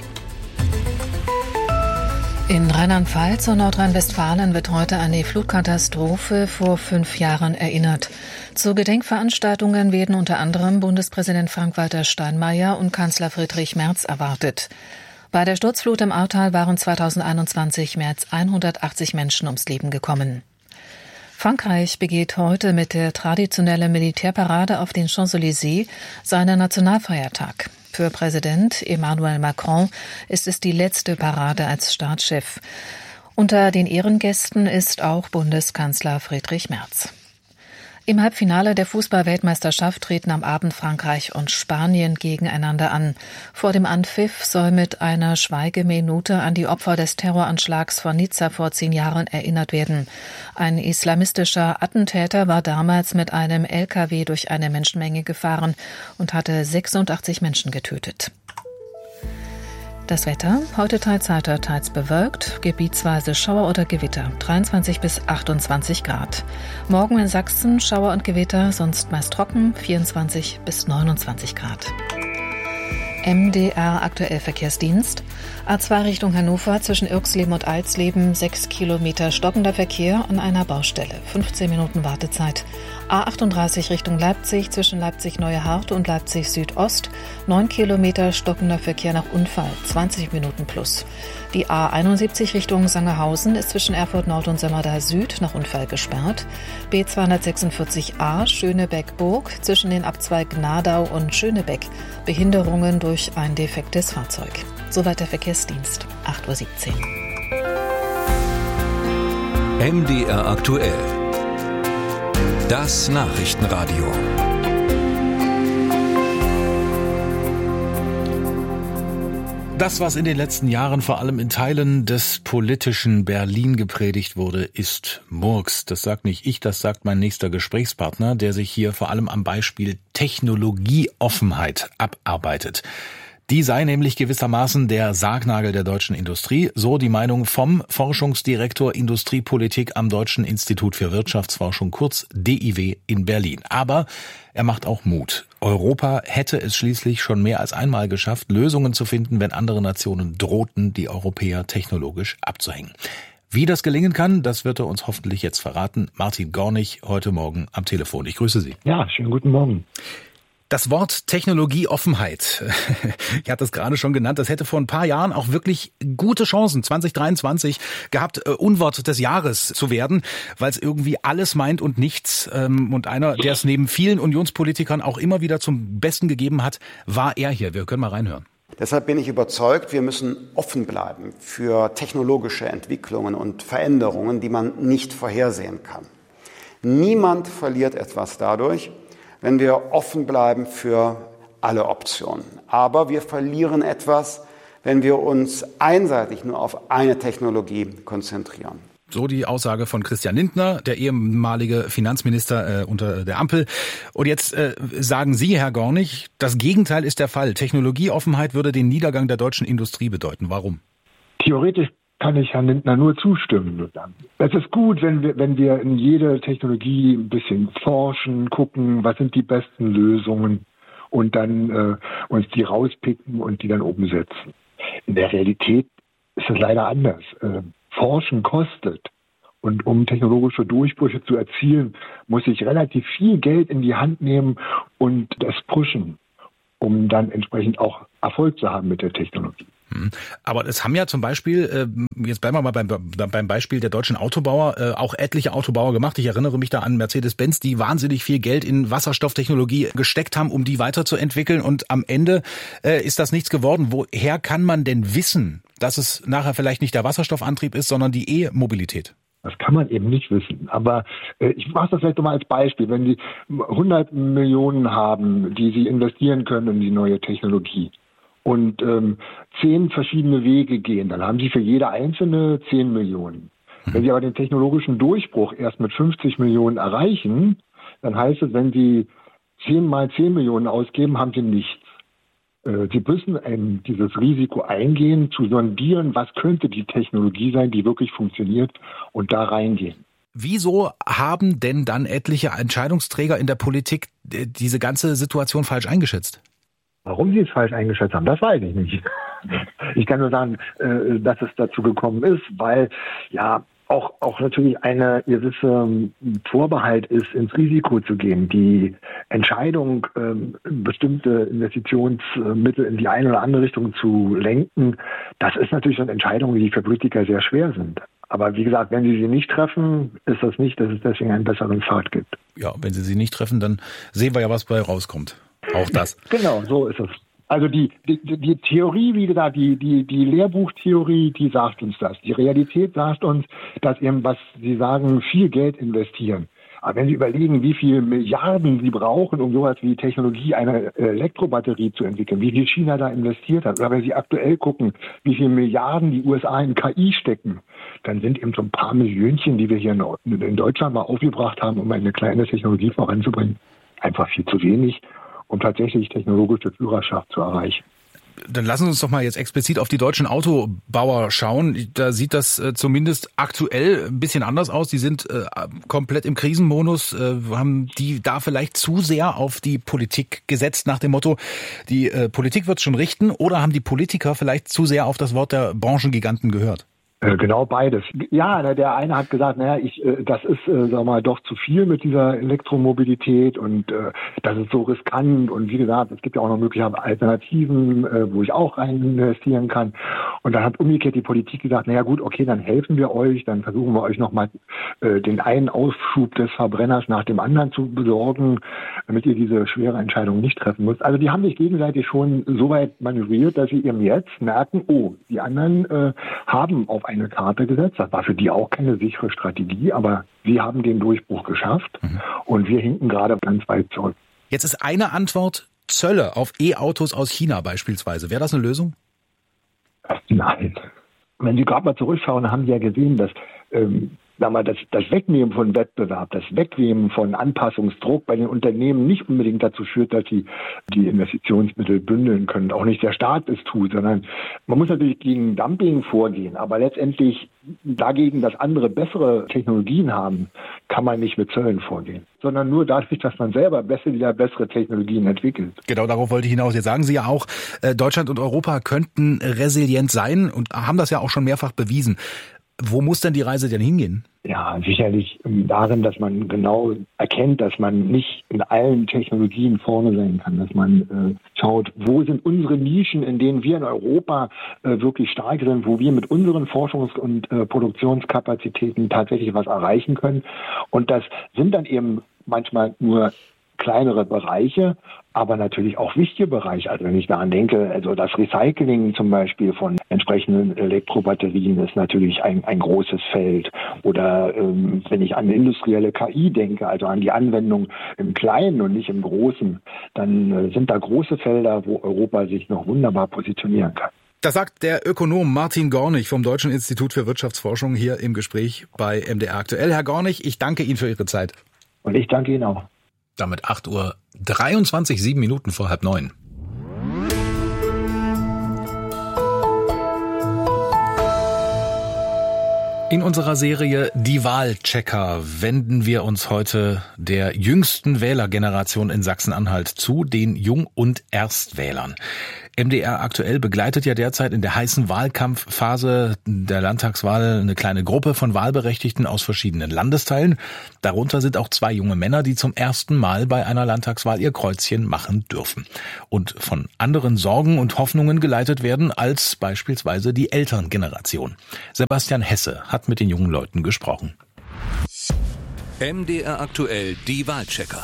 In Rheinland-Pfalz und Nordrhein-Westfalen wird heute an die Flutkatastrophe vor fünf Jahren erinnert. Zu Gedenkveranstaltungen werden unter anderem Bundespräsident Frank-Walter Steinmeier und Kanzler Friedrich Merz erwartet. Bei der Sturzflut im Ahrtal waren zweitausendeinundzwanzig mehr als hundertachtzig Menschen ums Leben gekommen. Frankreich begeht heute mit der traditionellen Militärparade auf den Champs-Élysées seinen Nationalfeiertag. Für Präsident Emmanuel Macron ist es die letzte Parade als Staatschef. Unter den Ehrengästen ist auch Bundeskanzler Friedrich Merz. Im Halbfinale der Fußball-Weltmeisterschaft treten am Abend Frankreich und Spanien gegeneinander an. Vor dem Anpfiff soll mit einer Schweigeminute an die Opfer des Terroranschlags von Nizza vor zehn Jahren erinnert werden. Ein islamistischer Attentäter war damals mit einem L K W durch eine Menschenmenge gefahren und hatte sechsundachtzig Menschen getötet. Das Wetter, heute teils heiter, teils bewölkt, gebietsweise Schauer oder Gewitter, dreiundzwanzig bis achtundzwanzig Grad. Morgen in Sachsen Schauer und Gewitter, sonst meist trocken, vierundzwanzig bis neunundzwanzig Grad. M D R aktuell Verkehrsdienst. A zwei Richtung Hannover zwischen Irxleben und Alsleben, sechs Kilometer stockender Verkehr an einer Baustelle, fünfzehn Minuten Wartezeit. A achtunddreißig Richtung Leipzig zwischen Leipzig-Neue-Harte und Leipzig-Südost, neun Kilometer stockender Verkehr nach Unfall, zwanzig Minuten plus. Die A einundsiebzig Richtung Sangerhausen ist zwischen Erfurt Nord und Sömmerda Süd nach Unfall gesperrt. B zweihundertsechsundvierzig A Schönebeck-Burg zwischen den Abzweig Nadau und Schönebeck, Behinderungen durch ein defektes Fahrzeug. Soweit der Verkehrsdienst, acht Uhr siebzehn. M D R aktuell. Das Nachrichtenradio. Das, was in den letzten Jahren vor allem in Teilen des politischen Berlin gepredigt wurde, ist Murks. Das sagt nicht ich, das sagt mein nächster Gesprächspartner, der sich hier vor allem am Beispiel Technologieoffenheit abarbeitet. Die sei nämlich gewissermaßen der Sargnagel der deutschen Industrie, so die Meinung vom Forschungsdirektor Industriepolitik am Deutschen Institut für Wirtschaftsforschung, kurz D I W in Berlin. Aber er macht auch Mut. Europa hätte es schließlich schon mehr als einmal geschafft, Lösungen zu finden, wenn andere Nationen drohten, die Europäer technologisch abzuhängen. Wie das gelingen kann, das wird er uns hoffentlich jetzt verraten. Martin Gornig, heute Morgen am Telefon. Ich grüße Sie. Ja, schönen guten Morgen. Das Wort Technologieoffenheit, ich hatte es gerade schon genannt, das hätte vor ein paar Jahren auch wirklich gute Chancen, zwanzig dreiundzwanzig, gehabt, äh, Unwort des Jahres zu werden, weil es irgendwie alles meint und nichts. Ähm, und einer, der es neben vielen Unionspolitikern auch immer wieder zum Besten gegeben hat, war er hier. Wir können mal reinhören. Deshalb bin ich überzeugt, wir müssen offen bleiben für technologische Entwicklungen und Veränderungen, die man nicht vorhersehen kann. Niemand verliert etwas dadurch, wenn wir offen bleiben für alle Optionen. Aber wir verlieren etwas, wenn wir uns einseitig nur auf eine Technologie konzentrieren. So die Aussage von Christian Lindner, der ehemalige Finanzminister äh, unter der Ampel. Und jetzt äh, sagen Sie, Herr Gornig, das Gegenteil ist der Fall. Technologieoffenheit würde den Niedergang der deutschen Industrie bedeuten. Warum? Theoretisch kann ich Herrn Lindner nur zustimmen. Es ist gut, wenn wir, wenn wir in jede Technologie ein bisschen forschen, gucken, was sind die besten Lösungen und dann äh, uns die rauspicken und die dann umsetzen. In der Realität ist es leider anders. Äh, Forschen kostet. Und um technologische Durchbrüche zu erzielen, muss ich relativ viel Geld in die Hand nehmen und das pushen, um dann entsprechend auch Erfolg zu haben mit der Technologie. Aber es haben ja zum Beispiel, jetzt bleiben wir mal beim, beim Beispiel der deutschen Autobauer, auch etliche Autobauer gemacht. Ich erinnere mich da an Mercedes-Benz, die wahnsinnig viel Geld in Wasserstofftechnologie gesteckt haben, um die weiterzuentwickeln. Und am Ende ist das nichts geworden. Woher kann man denn wissen, dass es nachher vielleicht nicht der Wasserstoffantrieb ist, sondern die E-Mobilität? Das kann man eben nicht wissen. Aber äh, ich mache das vielleicht nochmal als Beispiel. Wenn Sie hundert Millionen haben, die Sie investieren können in die neue Technologie und ähm, zehn verschiedene Wege gehen, dann haben Sie für jede einzelne zehn Millionen. Wenn Sie aber den technologischen Durchbruch erst mit fünfzig Millionen erreichen, dann heißt es, wenn Sie zehn mal zehn Millionen ausgeben, haben Sie nichts. Sie müssen ähm, dieses Risiko eingehen, zu sondieren, was könnte die Technologie sein, die wirklich funktioniert, und da reingehen. Wieso haben denn dann etliche Entscheidungsträger in der Politik diese ganze Situation falsch eingeschätzt? Warum sie es falsch eingeschätzt haben, das weiß ich nicht. Ich kann nur sagen, äh, dass es dazu gekommen ist, weil ja auch auch natürlich eine gewisse Vorbehalt ist, ins Risiko zu gehen. Die Entscheidung, ähm, bestimmte Investitionsmittel in die eine oder andere Richtung zu lenken, das ist natürlich schon Entscheidungen, die für Politiker sehr schwer sind. Aber wie gesagt, wenn sie sie nicht treffen, ist das nicht, dass es deswegen einen besseren Pfad gibt. Ja, wenn sie sie nicht treffen, dann sehen wir ja, was bei rauskommt. Auch das. Genau, so ist es. Also die, die, die Theorie, wie gesagt, die, die, die Lehrbuchtheorie, die sagt uns das. Die Realität sagt uns, dass eben, was Sie sagen, viel Geld investieren. Aber wenn Sie überlegen, wie viele Milliarden Sie brauchen, um sowas wie Technologie, eine Elektrobatterie zu entwickeln, wie viel China da investiert hat, oder wenn Sie aktuell gucken, wie viele Milliarden die U S A in K I stecken, dann sind eben so ein paar Millionchen, die wir hier in Deutschland mal aufgebracht haben, um eine kleine Technologie voranzubringen, einfach viel zu wenig, um tatsächlich technologische Führerschaft zu erreichen. Dann lassen Sie uns doch mal jetzt explizit auf die deutschen Autobauer schauen. Da sieht das äh, zumindest aktuell ein bisschen anders aus. Die sind äh, komplett im Krisenmodus. Äh, haben die da vielleicht zu sehr auf die Politik gesetzt nach dem Motto, die äh, Politik wird es schon richten, oder haben die Politiker vielleicht zu sehr auf das Wort der Branchengiganten gehört? Genau beides. Ja, der eine hat gesagt, naja, ich, das ist, sag mal, doch zu viel mit dieser Elektromobilität und äh, das ist so riskant und wie gesagt, es gibt ja auch noch mögliche Alternativen, äh, wo ich auch rein investieren kann. Und dann hat umgekehrt die Politik gesagt, naja gut, okay, dann helfen wir euch, dann versuchen wir euch nochmal äh, den einen Aufschub des Verbrenners nach dem anderen zu besorgen, damit ihr diese schwere Entscheidung nicht treffen müsst. Also die haben sich gegenseitig schon so weit manövriert, dass sie eben jetzt merken, oh, die anderen äh, haben auf eine Karte gesetzt. Das war für die auch keine sichere Strategie, aber sie haben den Durchbruch geschafft mhm. und wir hinken gerade ganz weit zurück. Jetzt ist eine Antwort Zölle auf E-Autos aus China beispielsweise. Wäre das eine Lösung? Nein. Wenn Sie gerade mal zurückschauen, haben Sie ja gesehen, dass ähm, sagen wir, das, das Wegnehmen von Wettbewerb, das Wegnehmen von Anpassungsdruck bei den Unternehmen nicht unbedingt dazu führt, dass sie die Investitionsmittel bündeln können. Auch nicht der Staat es tut, sondern man muss natürlich gegen Dumping vorgehen. Aber letztendlich dagegen, dass andere bessere Technologien haben, kann man nicht mit Zöllen vorgehen, sondern nur dadurch, dass man selber besser wieder bessere Technologien entwickelt. Genau, darauf wollte ich hinaus. Jetzt sagen Sie ja auch, Deutschland und Europa könnten resilient sein und haben das ja auch schon mehrfach bewiesen. Wo muss denn die Reise denn hingehen? Ja, sicherlich darin, dass man genau erkennt, dass man nicht in allen Technologien vorne sein kann, dass man äh, schaut, wo sind unsere Nischen, in denen wir in Europa äh, wirklich stark sind, wo wir mit unseren Forschungs- und äh, Produktionskapazitäten tatsächlich was erreichen können. Und das sind dann eben manchmal nur kleinere Bereiche, aber natürlich auch wichtige Bereiche. Also wenn ich daran denke, also das Recycling zum Beispiel von entsprechenden Elektrobatterien ist natürlich ein, ein großes Feld. Oder ähm, wenn ich an industrielle K I denke, also an die Anwendung im Kleinen und nicht im Großen, dann äh, sind da große Felder, wo Europa sich noch wunderbar positionieren kann. Das sagt der Ökonom Martin Gornig vom Deutschen Institut für Wirtschaftsforschung hier im Gespräch bei M D R aktuell. Herr Gornig, ich danke Ihnen für Ihre Zeit. Und ich danke Ihnen auch. Damit acht Uhr dreiundzwanzig, sieben Minuten vor halb neun. In unserer Serie Die Wahlchecker wenden wir uns heute der jüngsten Wählergeneration in Sachsen-Anhalt zu, den Jung- und Erstwählern. M D R aktuell begleitet ja derzeit in der heißen Wahlkampfphase der Landtagswahl eine kleine Gruppe von Wahlberechtigten aus verschiedenen Landesteilen. Darunter sind auch zwei junge Männer, die zum ersten Mal bei einer Landtagswahl ihr Kreuzchen machen dürfen und von anderen Sorgen und Hoffnungen geleitet werden als beispielsweise die Elterngeneration. Sebastian Hesse hat mit den jungen Leuten gesprochen. M D R aktuell, die Wahlchecker.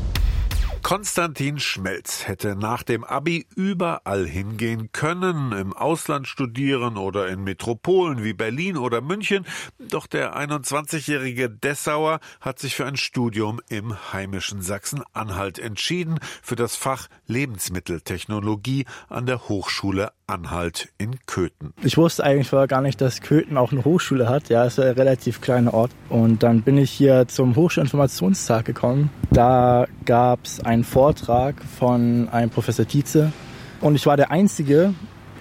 Konstantin Schmelz hätte nach dem Abi überall hingehen können, im Ausland studieren oder in Metropolen wie Berlin oder München. Doch der einundzwanzigjährige Dessauer hat sich für ein Studium im heimischen Sachsen-Anhalt entschieden, für das Fach Lebensmitteltechnologie an der Hochschule Anhalt in Köthen. Ich wusste eigentlich vorher gar nicht, dass Köthen auch eine Hochschule hat. Ja, es ist ein relativ kleiner Ort. Und dann bin ich hier zum Hochschulinformationstag gekommen. Da gab es einen Vortrag von einem Professor Tietze. Und ich war der Einzige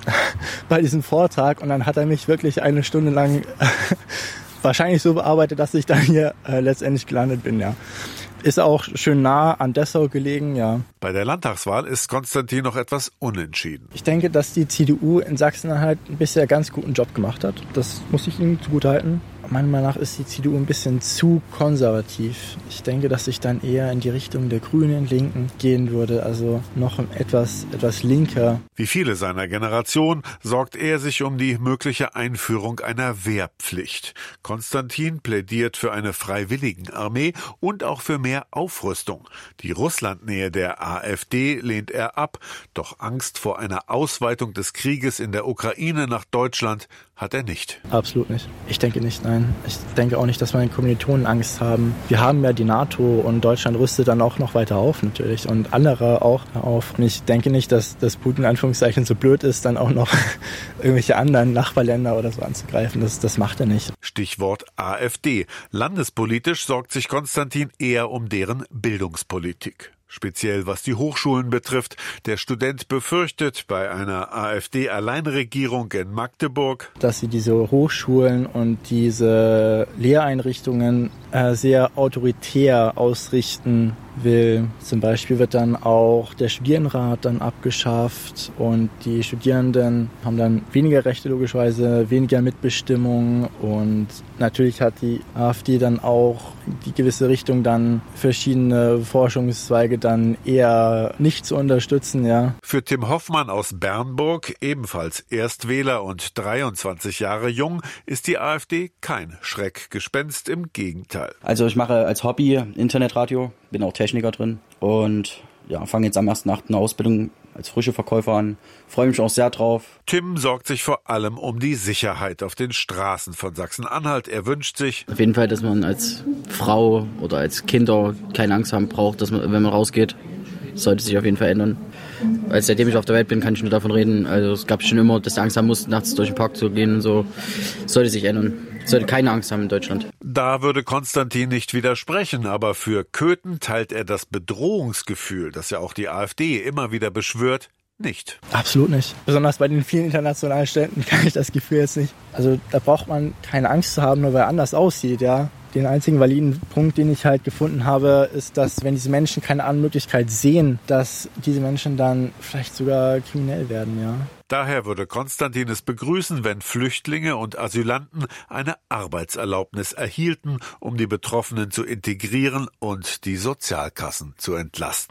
bei diesem Vortrag. Und dann hat er mich wirklich eine Stunde lang wahrscheinlich so bearbeitet, dass ich dann hier äh, letztendlich gelandet bin, ja. Ist auch schön nah an Dessau gelegen, ja. Bei der Landtagswahl ist Konstantin noch etwas unentschieden. Ich denke, dass die C D U in Sachsen-Anhalt bisher ganz guten Job gemacht hat. Das muss ich ihnen zugutehalten. Meiner Meinung nach ist die C D U ein bisschen zu konservativ. Ich denke, dass ich dann eher in die Richtung der Grünen, Linken gehen würde, also noch etwas, etwas linker. Wie viele seiner Generation sorgt er sich um die mögliche Einführung einer Wehrpflicht. Konstantin plädiert für eine Freiwilligenarmee und auch für mehr Aufrüstung. Die Russlandnähe der AfD lehnt er ab, doch Angst vor einer Ausweitung des Krieges in der Ukraine nach Deutschland hat er nicht. Absolut nicht. Ich denke nicht, nein. Ich denke auch nicht, dass meine Kommilitonen Angst haben. Wir haben ja die NATO und Deutschland rüstet dann auch noch weiter auf natürlich und andere auch auf. Und ich denke nicht, dass, dass Putin in Anführungszeichen so blöd ist, dann auch noch irgendwelche anderen Nachbarländer oder so anzugreifen. Das, das macht er nicht. Stichwort AfD. Landespolitisch sorgt sich Konstantin eher um deren Bildungspolitik. Speziell was die Hochschulen betrifft. Der Student befürchtet bei einer AfD-Alleinregierung in Magdeburg, dass sie diese Hochschulen und diese Lehreinrichtungen äh, sehr autoritär ausrichten will. Zum Beispiel wird dann auch der Studierendenrat dann abgeschafft und die Studierenden haben dann weniger Rechte logischerweise, weniger Mitbestimmung und natürlich hat die AfD dann auch die gewisse Richtung dann verschiedene Forschungszweige dann eher nicht zu unterstützen, ja. Für Tim Hoffmann aus Bernburg, ebenfalls Erstwähler und dreiundzwanzig Jahre jung, ist die AfD kein Schreckgespenst, im Gegenteil. Also ich mache als Hobby Internetradio, bin auch Techniker drin und ja, fange jetzt am ersten achten eine Ausbildung als frische Verkäufer an. Freue mich auch sehr drauf. Tim sorgt sich vor allem um die Sicherheit auf den Straßen von Sachsen-Anhalt. Er wünscht sich auf jeden Fall, dass man als Frau oder als Kinder keine Angst haben braucht, dass man, wenn man rausgeht. Das sollte sich auf jeden Fall ändern. Weil seitdem ich auf der Welt bin, kann ich nur davon reden. Also es gab schon immer, dass du Angst haben musst, nachts durch den Park zu gehen und so. Das sollte sich ändern. Es sollte keine Angst haben in Deutschland. Da würde Konstantin nicht widersprechen, aber für Köthen teilt er das Bedrohungsgefühl, das ja auch die AfD immer wieder beschwört, nicht. Absolut nicht. Besonders bei den vielen internationalen Städten kann ich das Gefühl jetzt nicht. Also da braucht man keine Angst zu haben, nur weil er anders aussieht, ja. Den einzigen validen Punkt, den ich halt gefunden habe, ist, dass wenn diese Menschen keine andere Möglichkeit sehen, dass diese Menschen dann vielleicht sogar kriminell werden, ja. Daher würde Konstantin es begrüßen, wenn Flüchtlinge und Asylanten eine Arbeitserlaubnis erhielten, um die Betroffenen zu integrieren und die Sozialkassen zu entlasten.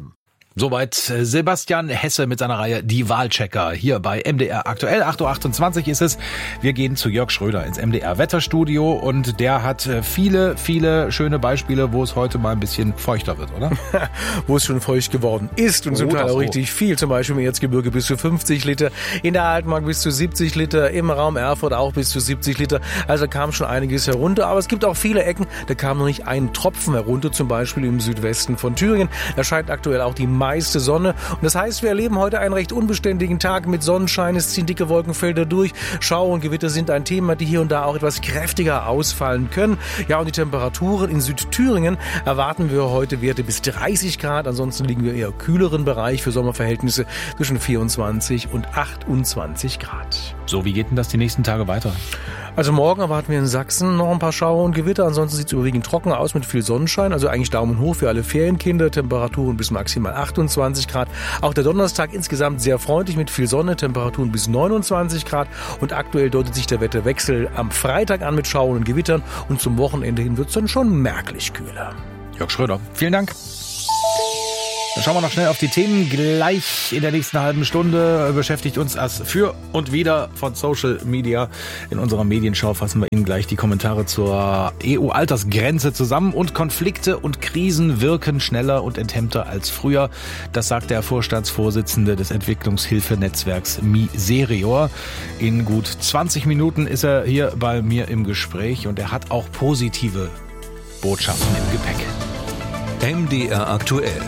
Soweit Sebastian Hesse mit seiner Reihe Die Wahlchecker hier bei M D R aktuell. acht Uhr achtundzwanzig ist es. Wir gehen zu Jörg Schröder ins M D R Wetterstudio und der hat viele, viele schöne Beispiele, wo es heute mal ein bisschen feuchter wird, oder? Wo es schon feucht geworden ist und zum Teil auch richtig viel. Zum Beispiel im Erzgebirge bis zu fünfzig Liter, in der Altmark bis zu siebzig Liter, im Raum Erfurt auch bis zu siebzig Liter. Also kam schon einiges herunter, aber es gibt auch viele Ecken, da kam noch nicht ein Tropfen herunter, zum Beispiel im Südwesten von Thüringen. Da scheint aktuell auch die meiste Sonne. Und das heißt, wir erleben heute einen recht unbeständigen Tag mit Sonnenschein. Es ziehen dicke Wolkenfelder durch. Schauer und Gewitter sind ein Thema, die hier und da auch etwas kräftiger ausfallen können. Ja, und die Temperaturen in Südthüringen erwarten wir heute Werte bis dreißig Grad. Ansonsten liegen wir eher kühleren Bereich für Sommerverhältnisse zwischen vierundzwanzig und achtundzwanzig Grad. So, wie geht denn das die nächsten Tage weiter? Also morgen erwarten wir in Sachsen noch ein paar Schauer und Gewitter. Ansonsten sieht es überwiegend trocken aus mit viel Sonnenschein. Also eigentlich Daumen hoch für alle Ferienkinder. Temperaturen bis maximal achtundzwanzig Grad. Auch der Donnerstag insgesamt sehr freundlich mit viel Sonne. Temperaturen bis neunundzwanzig Grad. Und aktuell deutet sich der Wetterwechsel am Freitag an mit Schauern und Gewittern. Und zum Wochenende hin wird es dann schon merklich kühler. Jörg Schröder, vielen Dank. Dann schauen wir noch schnell auf die Themen. Gleich in der nächsten halben Stunde beschäftigt uns das Für und Wider von Social Media. In unserer Medienschau fassen wir Ihnen gleich die Kommentare zur E U-Altersgrenze zusammen. Und Konflikte und Krisen wirken schneller und enthemmter als früher. Das sagt der Vorstandsvorsitzende des Entwicklungshilfenetzwerks Miserior. In gut zwanzig Minuten ist er hier bei mir im Gespräch und er hat auch positive Botschaften im Gepäck. M D R aktuell.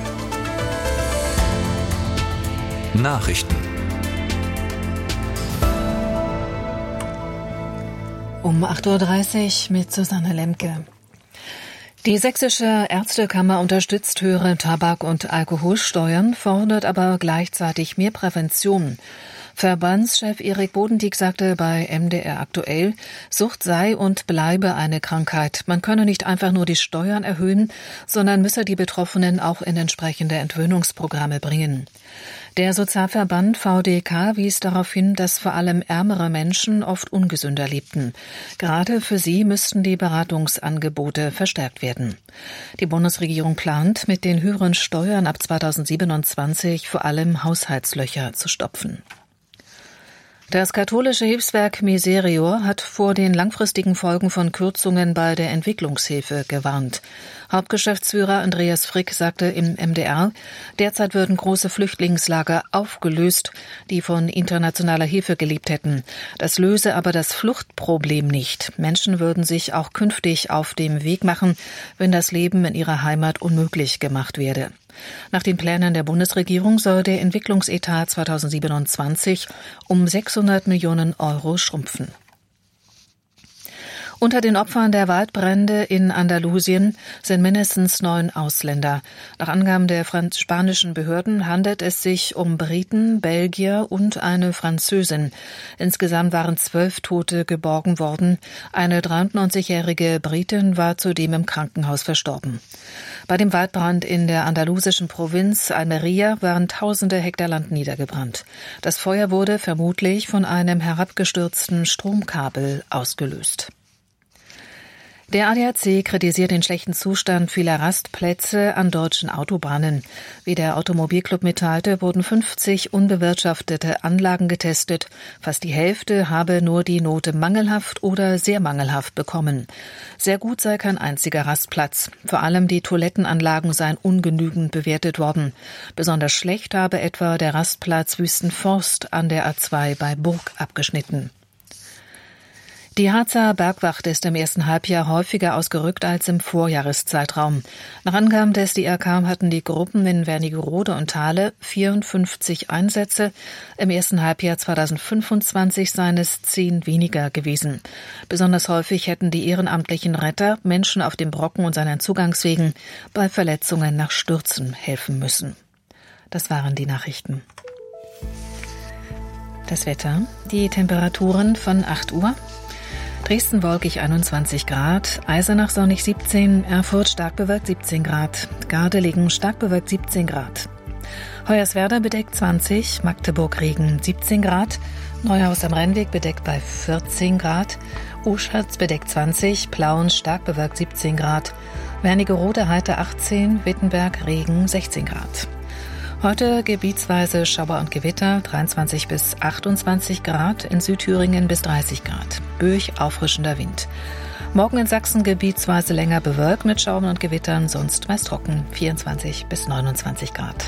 Nachrichten. Um acht Uhr dreißig mit Susanne Lemke. Die Sächsische Ärztekammer unterstützt höhere Tabak- und Alkoholsteuern, fordert aber gleichzeitig mehr Prävention. Verbandschef Erik Bodendieck sagte bei M D R aktuell, Sucht sei und bleibe eine Krankheit. Man könne nicht einfach nur die Steuern erhöhen, sondern müsse die Betroffenen auch in entsprechende Entwöhnungsprogramme bringen. Der Sozialverband V D K wies darauf hin, dass vor allem ärmere Menschen oft ungesünder lebten. Gerade für sie müssten die Beratungsangebote verstärkt werden. Die Bundesregierung plant, mit den höheren Steuern ab zweitausendsiebenundzwanzig vor allem Haushaltslöcher zu stopfen. Das katholische Hilfswerk Miserior hat vor den langfristigen Folgen von Kürzungen bei der Entwicklungshilfe gewarnt. Hauptgeschäftsführer Andreas Frick sagte im M D R, derzeit würden große Flüchtlingslager aufgelöst, die von internationaler Hilfe gelebt hätten. Das löse aber das Fluchtproblem nicht. Menschen würden sich auch künftig auf dem Weg machen, wenn das Leben in ihrer Heimat unmöglich gemacht werde. Nach den Plänen der Bundesregierung soll der Entwicklungsetat zweitausendsiebenundzwanzig um sechshundert Millionen Euro schrumpfen. Unter den Opfern der Waldbrände in Andalusien sind mindestens neun Ausländer. Nach Angaben der spanischen Behörden handelt es sich um Briten, Belgier und eine Französin. Insgesamt waren zwölf Tote geborgen worden. Eine dreiundneunzigjährige Britin war zudem im Krankenhaus verstorben. Bei dem Waldbrand in der andalusischen Provinz Almería waren tausende Hektar Land niedergebrannt. Das Feuer wurde vermutlich von einem herabgestürzten Stromkabel ausgelöst. Der A D A C kritisiert den schlechten Zustand vieler Rastplätze an deutschen Autobahnen. Wie der Automobilclub mitteilte, wurden fünfzig unbewirtschaftete Anlagen getestet. Fast die Hälfte habe nur die Note mangelhaft oder sehr mangelhaft bekommen. Sehr gut sei kein einziger Rastplatz. Vor allem die Toilettenanlagen seien ungenügend bewertet worden. Besonders schlecht habe etwa der Rastplatz Wüstenforst an der A zwei bei Burg abgeschnitten. Die Harzer Bergwacht ist im ersten Halbjahr häufiger ausgerückt als im Vorjahreszeitraum. Nach Angaben des D R K hatten die Gruppen in Wernigerode und Thale vierundfünfzig Einsätze. Im ersten Halbjahr zweitausendfünfundzwanzig seien es zehn weniger gewesen. Besonders häufig hätten die ehrenamtlichen Retter Menschen auf dem Brocken und seinen Zugangswegen bei Verletzungen nach Stürzen helfen müssen. Das waren die Nachrichten. Das Wetter, die Temperaturen von acht Uhr. Dresden wolkig einundzwanzig Grad, Eisenach sonnig siebzehn, Erfurt stark bewölkt siebzehn Grad, Gardelegen stark bewölkt siebzehn Grad. Hoyerswerda bedeckt zwanzig, Magdeburg Regen siebzehn Grad, Neuhaus am Rennweg bedeckt bei vierzehn Grad, Uschatz bedeckt zwanzig, Plauen stark bewölkt siebzehn Grad, Wernigerode heiter achtzehn, Wittenberg Regen sechzehn Grad. Heute gebietsweise Schauer und Gewitter, dreiundzwanzig bis achtundzwanzig Grad, in Südthüringen bis dreißig Grad. Böig, auffrischender Wind. Morgen in Sachsen gebietsweise länger bewölkt mit Schauern und Gewittern, sonst meist trocken, vierundzwanzig bis neunundzwanzig Grad.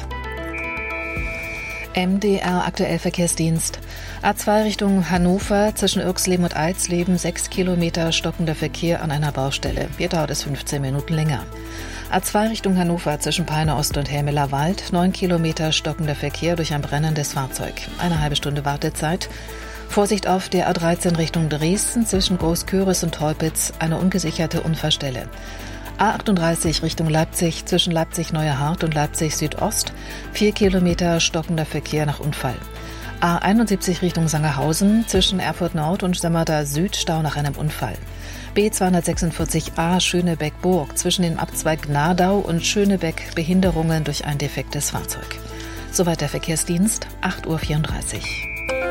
M D R aktuell Verkehrsdienst. A zwei Richtung Hannover, zwischen Irxleben und Eisleben, sechs Kilometer stockender Verkehr an einer Baustelle. Hier dauert es fünfzehn Minuten länger. A zwei Richtung Hannover, zwischen Peine Ost und Helmeler Wald, neun Kilometer stockender Verkehr durch ein brennendes Fahrzeug. Eine halbe Stunde Wartezeit. Vorsicht auf der A dreizehn Richtung Dresden, zwischen Großköris und Teupitz, eine ungesicherte Unfallstelle. A achtunddreißig Richtung Leipzig, zwischen Leipzig-Neuerhardt und Leipzig-Südost, vier Kilometer stockender Verkehr nach Unfall. A einundsiebzig Richtung Sangerhausen, zwischen Erfurt Nord und Semmerda Süd, Stau nach einem Unfall. B zweihundertsechsundvierzig A Schönebeck-Burg, zwischen dem Abzweig Gnadau und Schönebeck, Behinderungen durch ein defektes Fahrzeug. Soweit der Verkehrsdienst, acht Uhr vierunddreißig.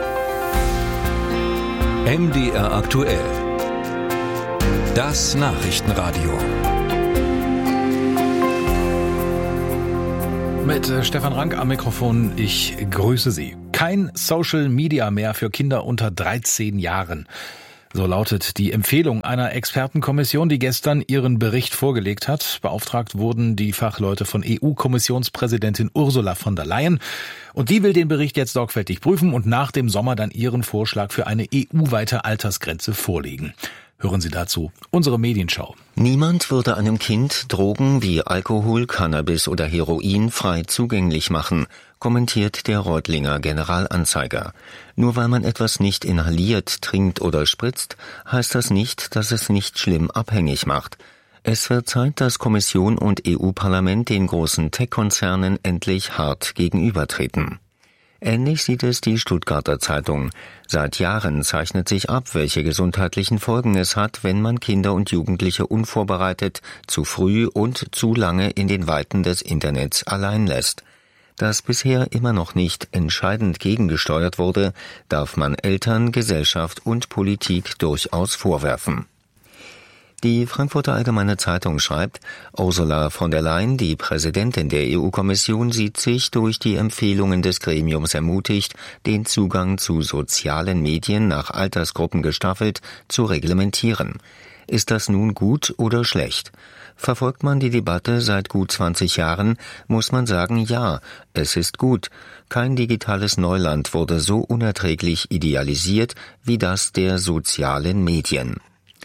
M D R aktuell. Das Nachrichtenradio. Mit äh, Stefan Rank am Mikrofon, ich grüße Sie. Kein Social Media mehr für Kinder unter dreizehn Jahren. So lautet die Empfehlung einer Expertenkommission, die gestern ihren Bericht vorgelegt hat. Beauftragt wurden die Fachleute von E U-Kommissionspräsidentin Ursula von der Leyen. Und die will den Bericht jetzt sorgfältig prüfen und nach dem Sommer dann ihren Vorschlag für eine E U-weite Altersgrenze vorlegen. Hören Sie dazu unsere Medienschau. Niemand würde einem Kind Drogen wie Alkohol, Cannabis oder Heroin frei zugänglich machen, kommentiert der Reutlinger Generalanzeiger. Nur weil man etwas nicht inhaliert, trinkt oder spritzt, heißt das nicht, dass es nicht schlimm abhängig macht. Es wird Zeit, dass Kommission und E U-Parlament den großen Tech-Konzernen endlich hart gegenübertreten. Ähnlich sieht es die Stuttgarter Zeitung. Seit Jahren zeichnet sich ab, welche gesundheitlichen Folgen es hat, wenn man Kinder und Jugendliche unvorbereitet, zu früh und zu lange in den Weiten des Internets allein lässt. Dass bisher immer noch nicht entscheidend gegengesteuert wurde, darf man Eltern, Gesellschaft und Politik durchaus vorwerfen. Die Frankfurter Allgemeine Zeitung schreibt, Ursula von der Leyen, die Präsidentin der E U-Kommission, sieht sich durch die Empfehlungen des Gremiums ermutigt, den Zugang zu sozialen Medien nach Altersgruppen gestaffelt zu reglementieren. Ist das nun gut oder schlecht? Verfolgt man die Debatte seit gut zwanzig Jahren, muss man sagen, ja, es ist gut. Kein digitales Neuland wurde so unerträglich idealisiert wie das der sozialen Medien.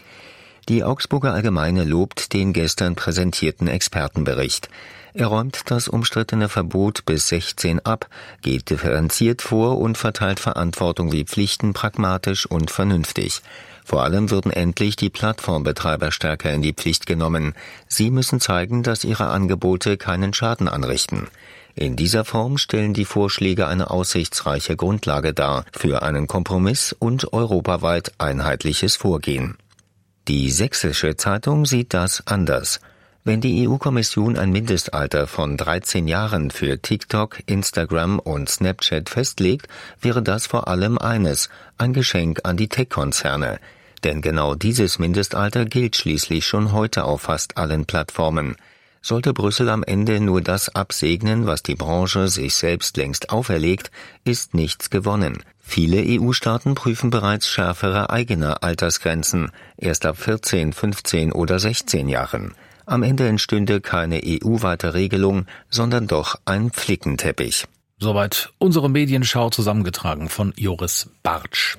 Die Augsburger Allgemeine lobt den gestern präsentierten Expertenbericht. Er räumt das umstrittene Verbot bis sechzehn ab, geht differenziert vor und verteilt Verantwortung wie Pflichten pragmatisch und vernünftig. Vor allem würden endlich die Plattformbetreiber stärker in die Pflicht genommen. Sie müssen zeigen, dass ihre Angebote keinen Schaden anrichten. In dieser Form stellen die Vorschläge eine aussichtsreiche Grundlage dar für einen Kompromiss und europaweit einheitliches Vorgehen. Die Sächsische Zeitung sieht das anders. Wenn die E U-Kommission ein Mindestalter von dreizehn Jahren für TikTok, Instagram und Snapchat festlegt, wäre das vor allem eines, ein Geschenk an die Tech-Konzerne. Denn genau dieses Mindestalter gilt schließlich schon heute auf fast allen Plattformen. Sollte Brüssel am Ende nur das absegnen, was die Branche sich selbst längst auferlegt, ist nichts gewonnen. Viele E U-Staaten prüfen bereits schärfere eigene Altersgrenzen, erst ab vierzehn, fünfzehn oder sechzehn Jahren. Am Ende entstünde keine E U-weite Regelung, sondern doch ein Flickenteppich. Soweit unsere Medienschau, zusammengetragen von Joris Bartsch.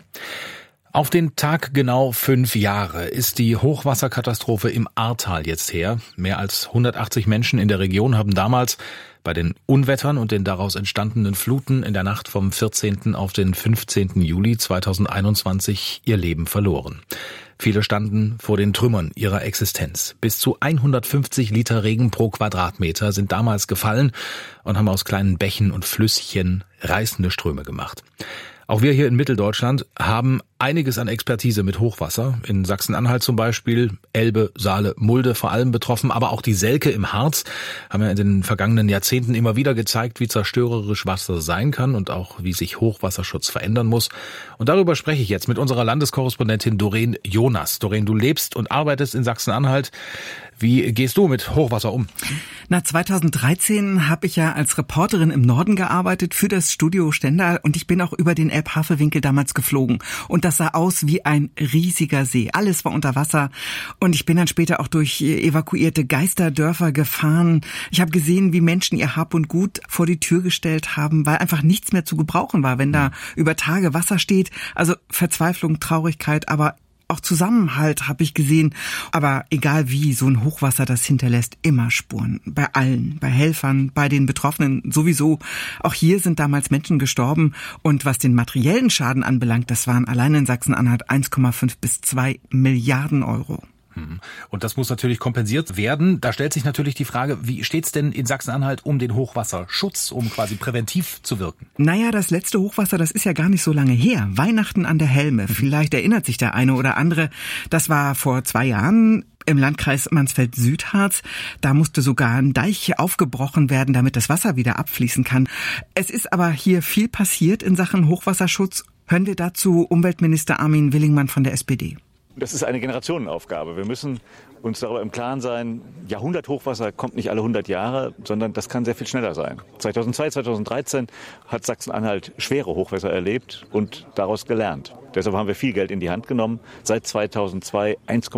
Auf den Tag genau fünf Jahre ist die Hochwasserkatastrophe im Ahrtal jetzt her. Mehr als hundertachtzig Menschen in der Region haben damals bei den Unwettern und den daraus entstandenen Fluten in der Nacht vom vierzehnten auf den fünfzehnten Juli zweitausendeinundzwanzig ihr Leben verloren. Viele standen vor den Trümmern ihrer Existenz. Bis zu hundertfünfzig Liter Regen pro Quadratmeter sind damals gefallen und haben aus kleinen Bächen und Flüsschen reißende Ströme gemacht. Auch wir hier in Mitteldeutschland haben einiges an Expertise mit Hochwasser. In Sachsen-Anhalt zum Beispiel, Elbe, Saale, Mulde vor allem betroffen, aber auch die Selke im Harz haben ja in den vergangenen Jahrzehnten immer wieder gezeigt, wie zerstörerisch Wasser sein kann und auch wie sich Hochwasserschutz verändern muss. Und darüber spreche ich jetzt mit unserer Landeskorrespondentin Doreen Jonas. Doreen, du lebst und arbeitest in Sachsen-Anhalt. Wie gehst du mit Hochwasser um? Na, zweitausenddreizehn habe ich ja als Reporterin im Norden gearbeitet für das Studio Stendal und ich bin auch über den Elbhavelwinkel damals geflogen. Und das sah aus wie ein riesiger See. Alles war unter Wasser und ich bin dann später auch durch evakuierte Geisterdörfer gefahren. Ich habe gesehen, wie Menschen ihr Hab und Gut vor die Tür gestellt haben, weil einfach nichts mehr zu gebrauchen war, wenn da über Tage Wasser steht. Also Verzweiflung, Traurigkeit, aber auch Zusammenhalt habe ich gesehen. Aber egal wie, so ein Hochwasser, das hinterlässt immer Spuren. Bei allen, bei Helfern, bei den Betroffenen sowieso. Auch hier sind damals Menschen gestorben. Und was den materiellen Schaden anbelangt, das waren allein in Sachsen-Anhalt eins Komma fünf bis zwei Milliarden Euro. Und das muss natürlich kompensiert werden. Da stellt sich natürlich die Frage, wie steht's denn in Sachsen-Anhalt um den Hochwasserschutz, um quasi präventiv zu wirken? Naja, das letzte Hochwasser, das ist ja gar nicht so lange her. Weihnachten an der Helme. Vielleicht erinnert sich der eine oder andere. Das war vor zwei Jahren im Landkreis Mansfeld-Südharz. Da musste sogar ein Deich aufgebrochen werden, damit das Wasser wieder abfließen kann. Es ist aber hier viel passiert in Sachen Hochwasserschutz. Hören wir dazu Umweltminister Armin Willingmann von der S P D. Das ist eine Generationenaufgabe. Wir müssen uns darüber im Klaren sein, Jahrhunderthochwasser kommt nicht alle hundert Jahre, sondern das kann sehr viel schneller sein. zweitausendzwei, zweitausenddreizehn hat Sachsen-Anhalt schwere Hochwasser erlebt und daraus gelernt. Deshalb haben wir viel Geld in die Hand genommen. Seit zweitausendzwei eins Komma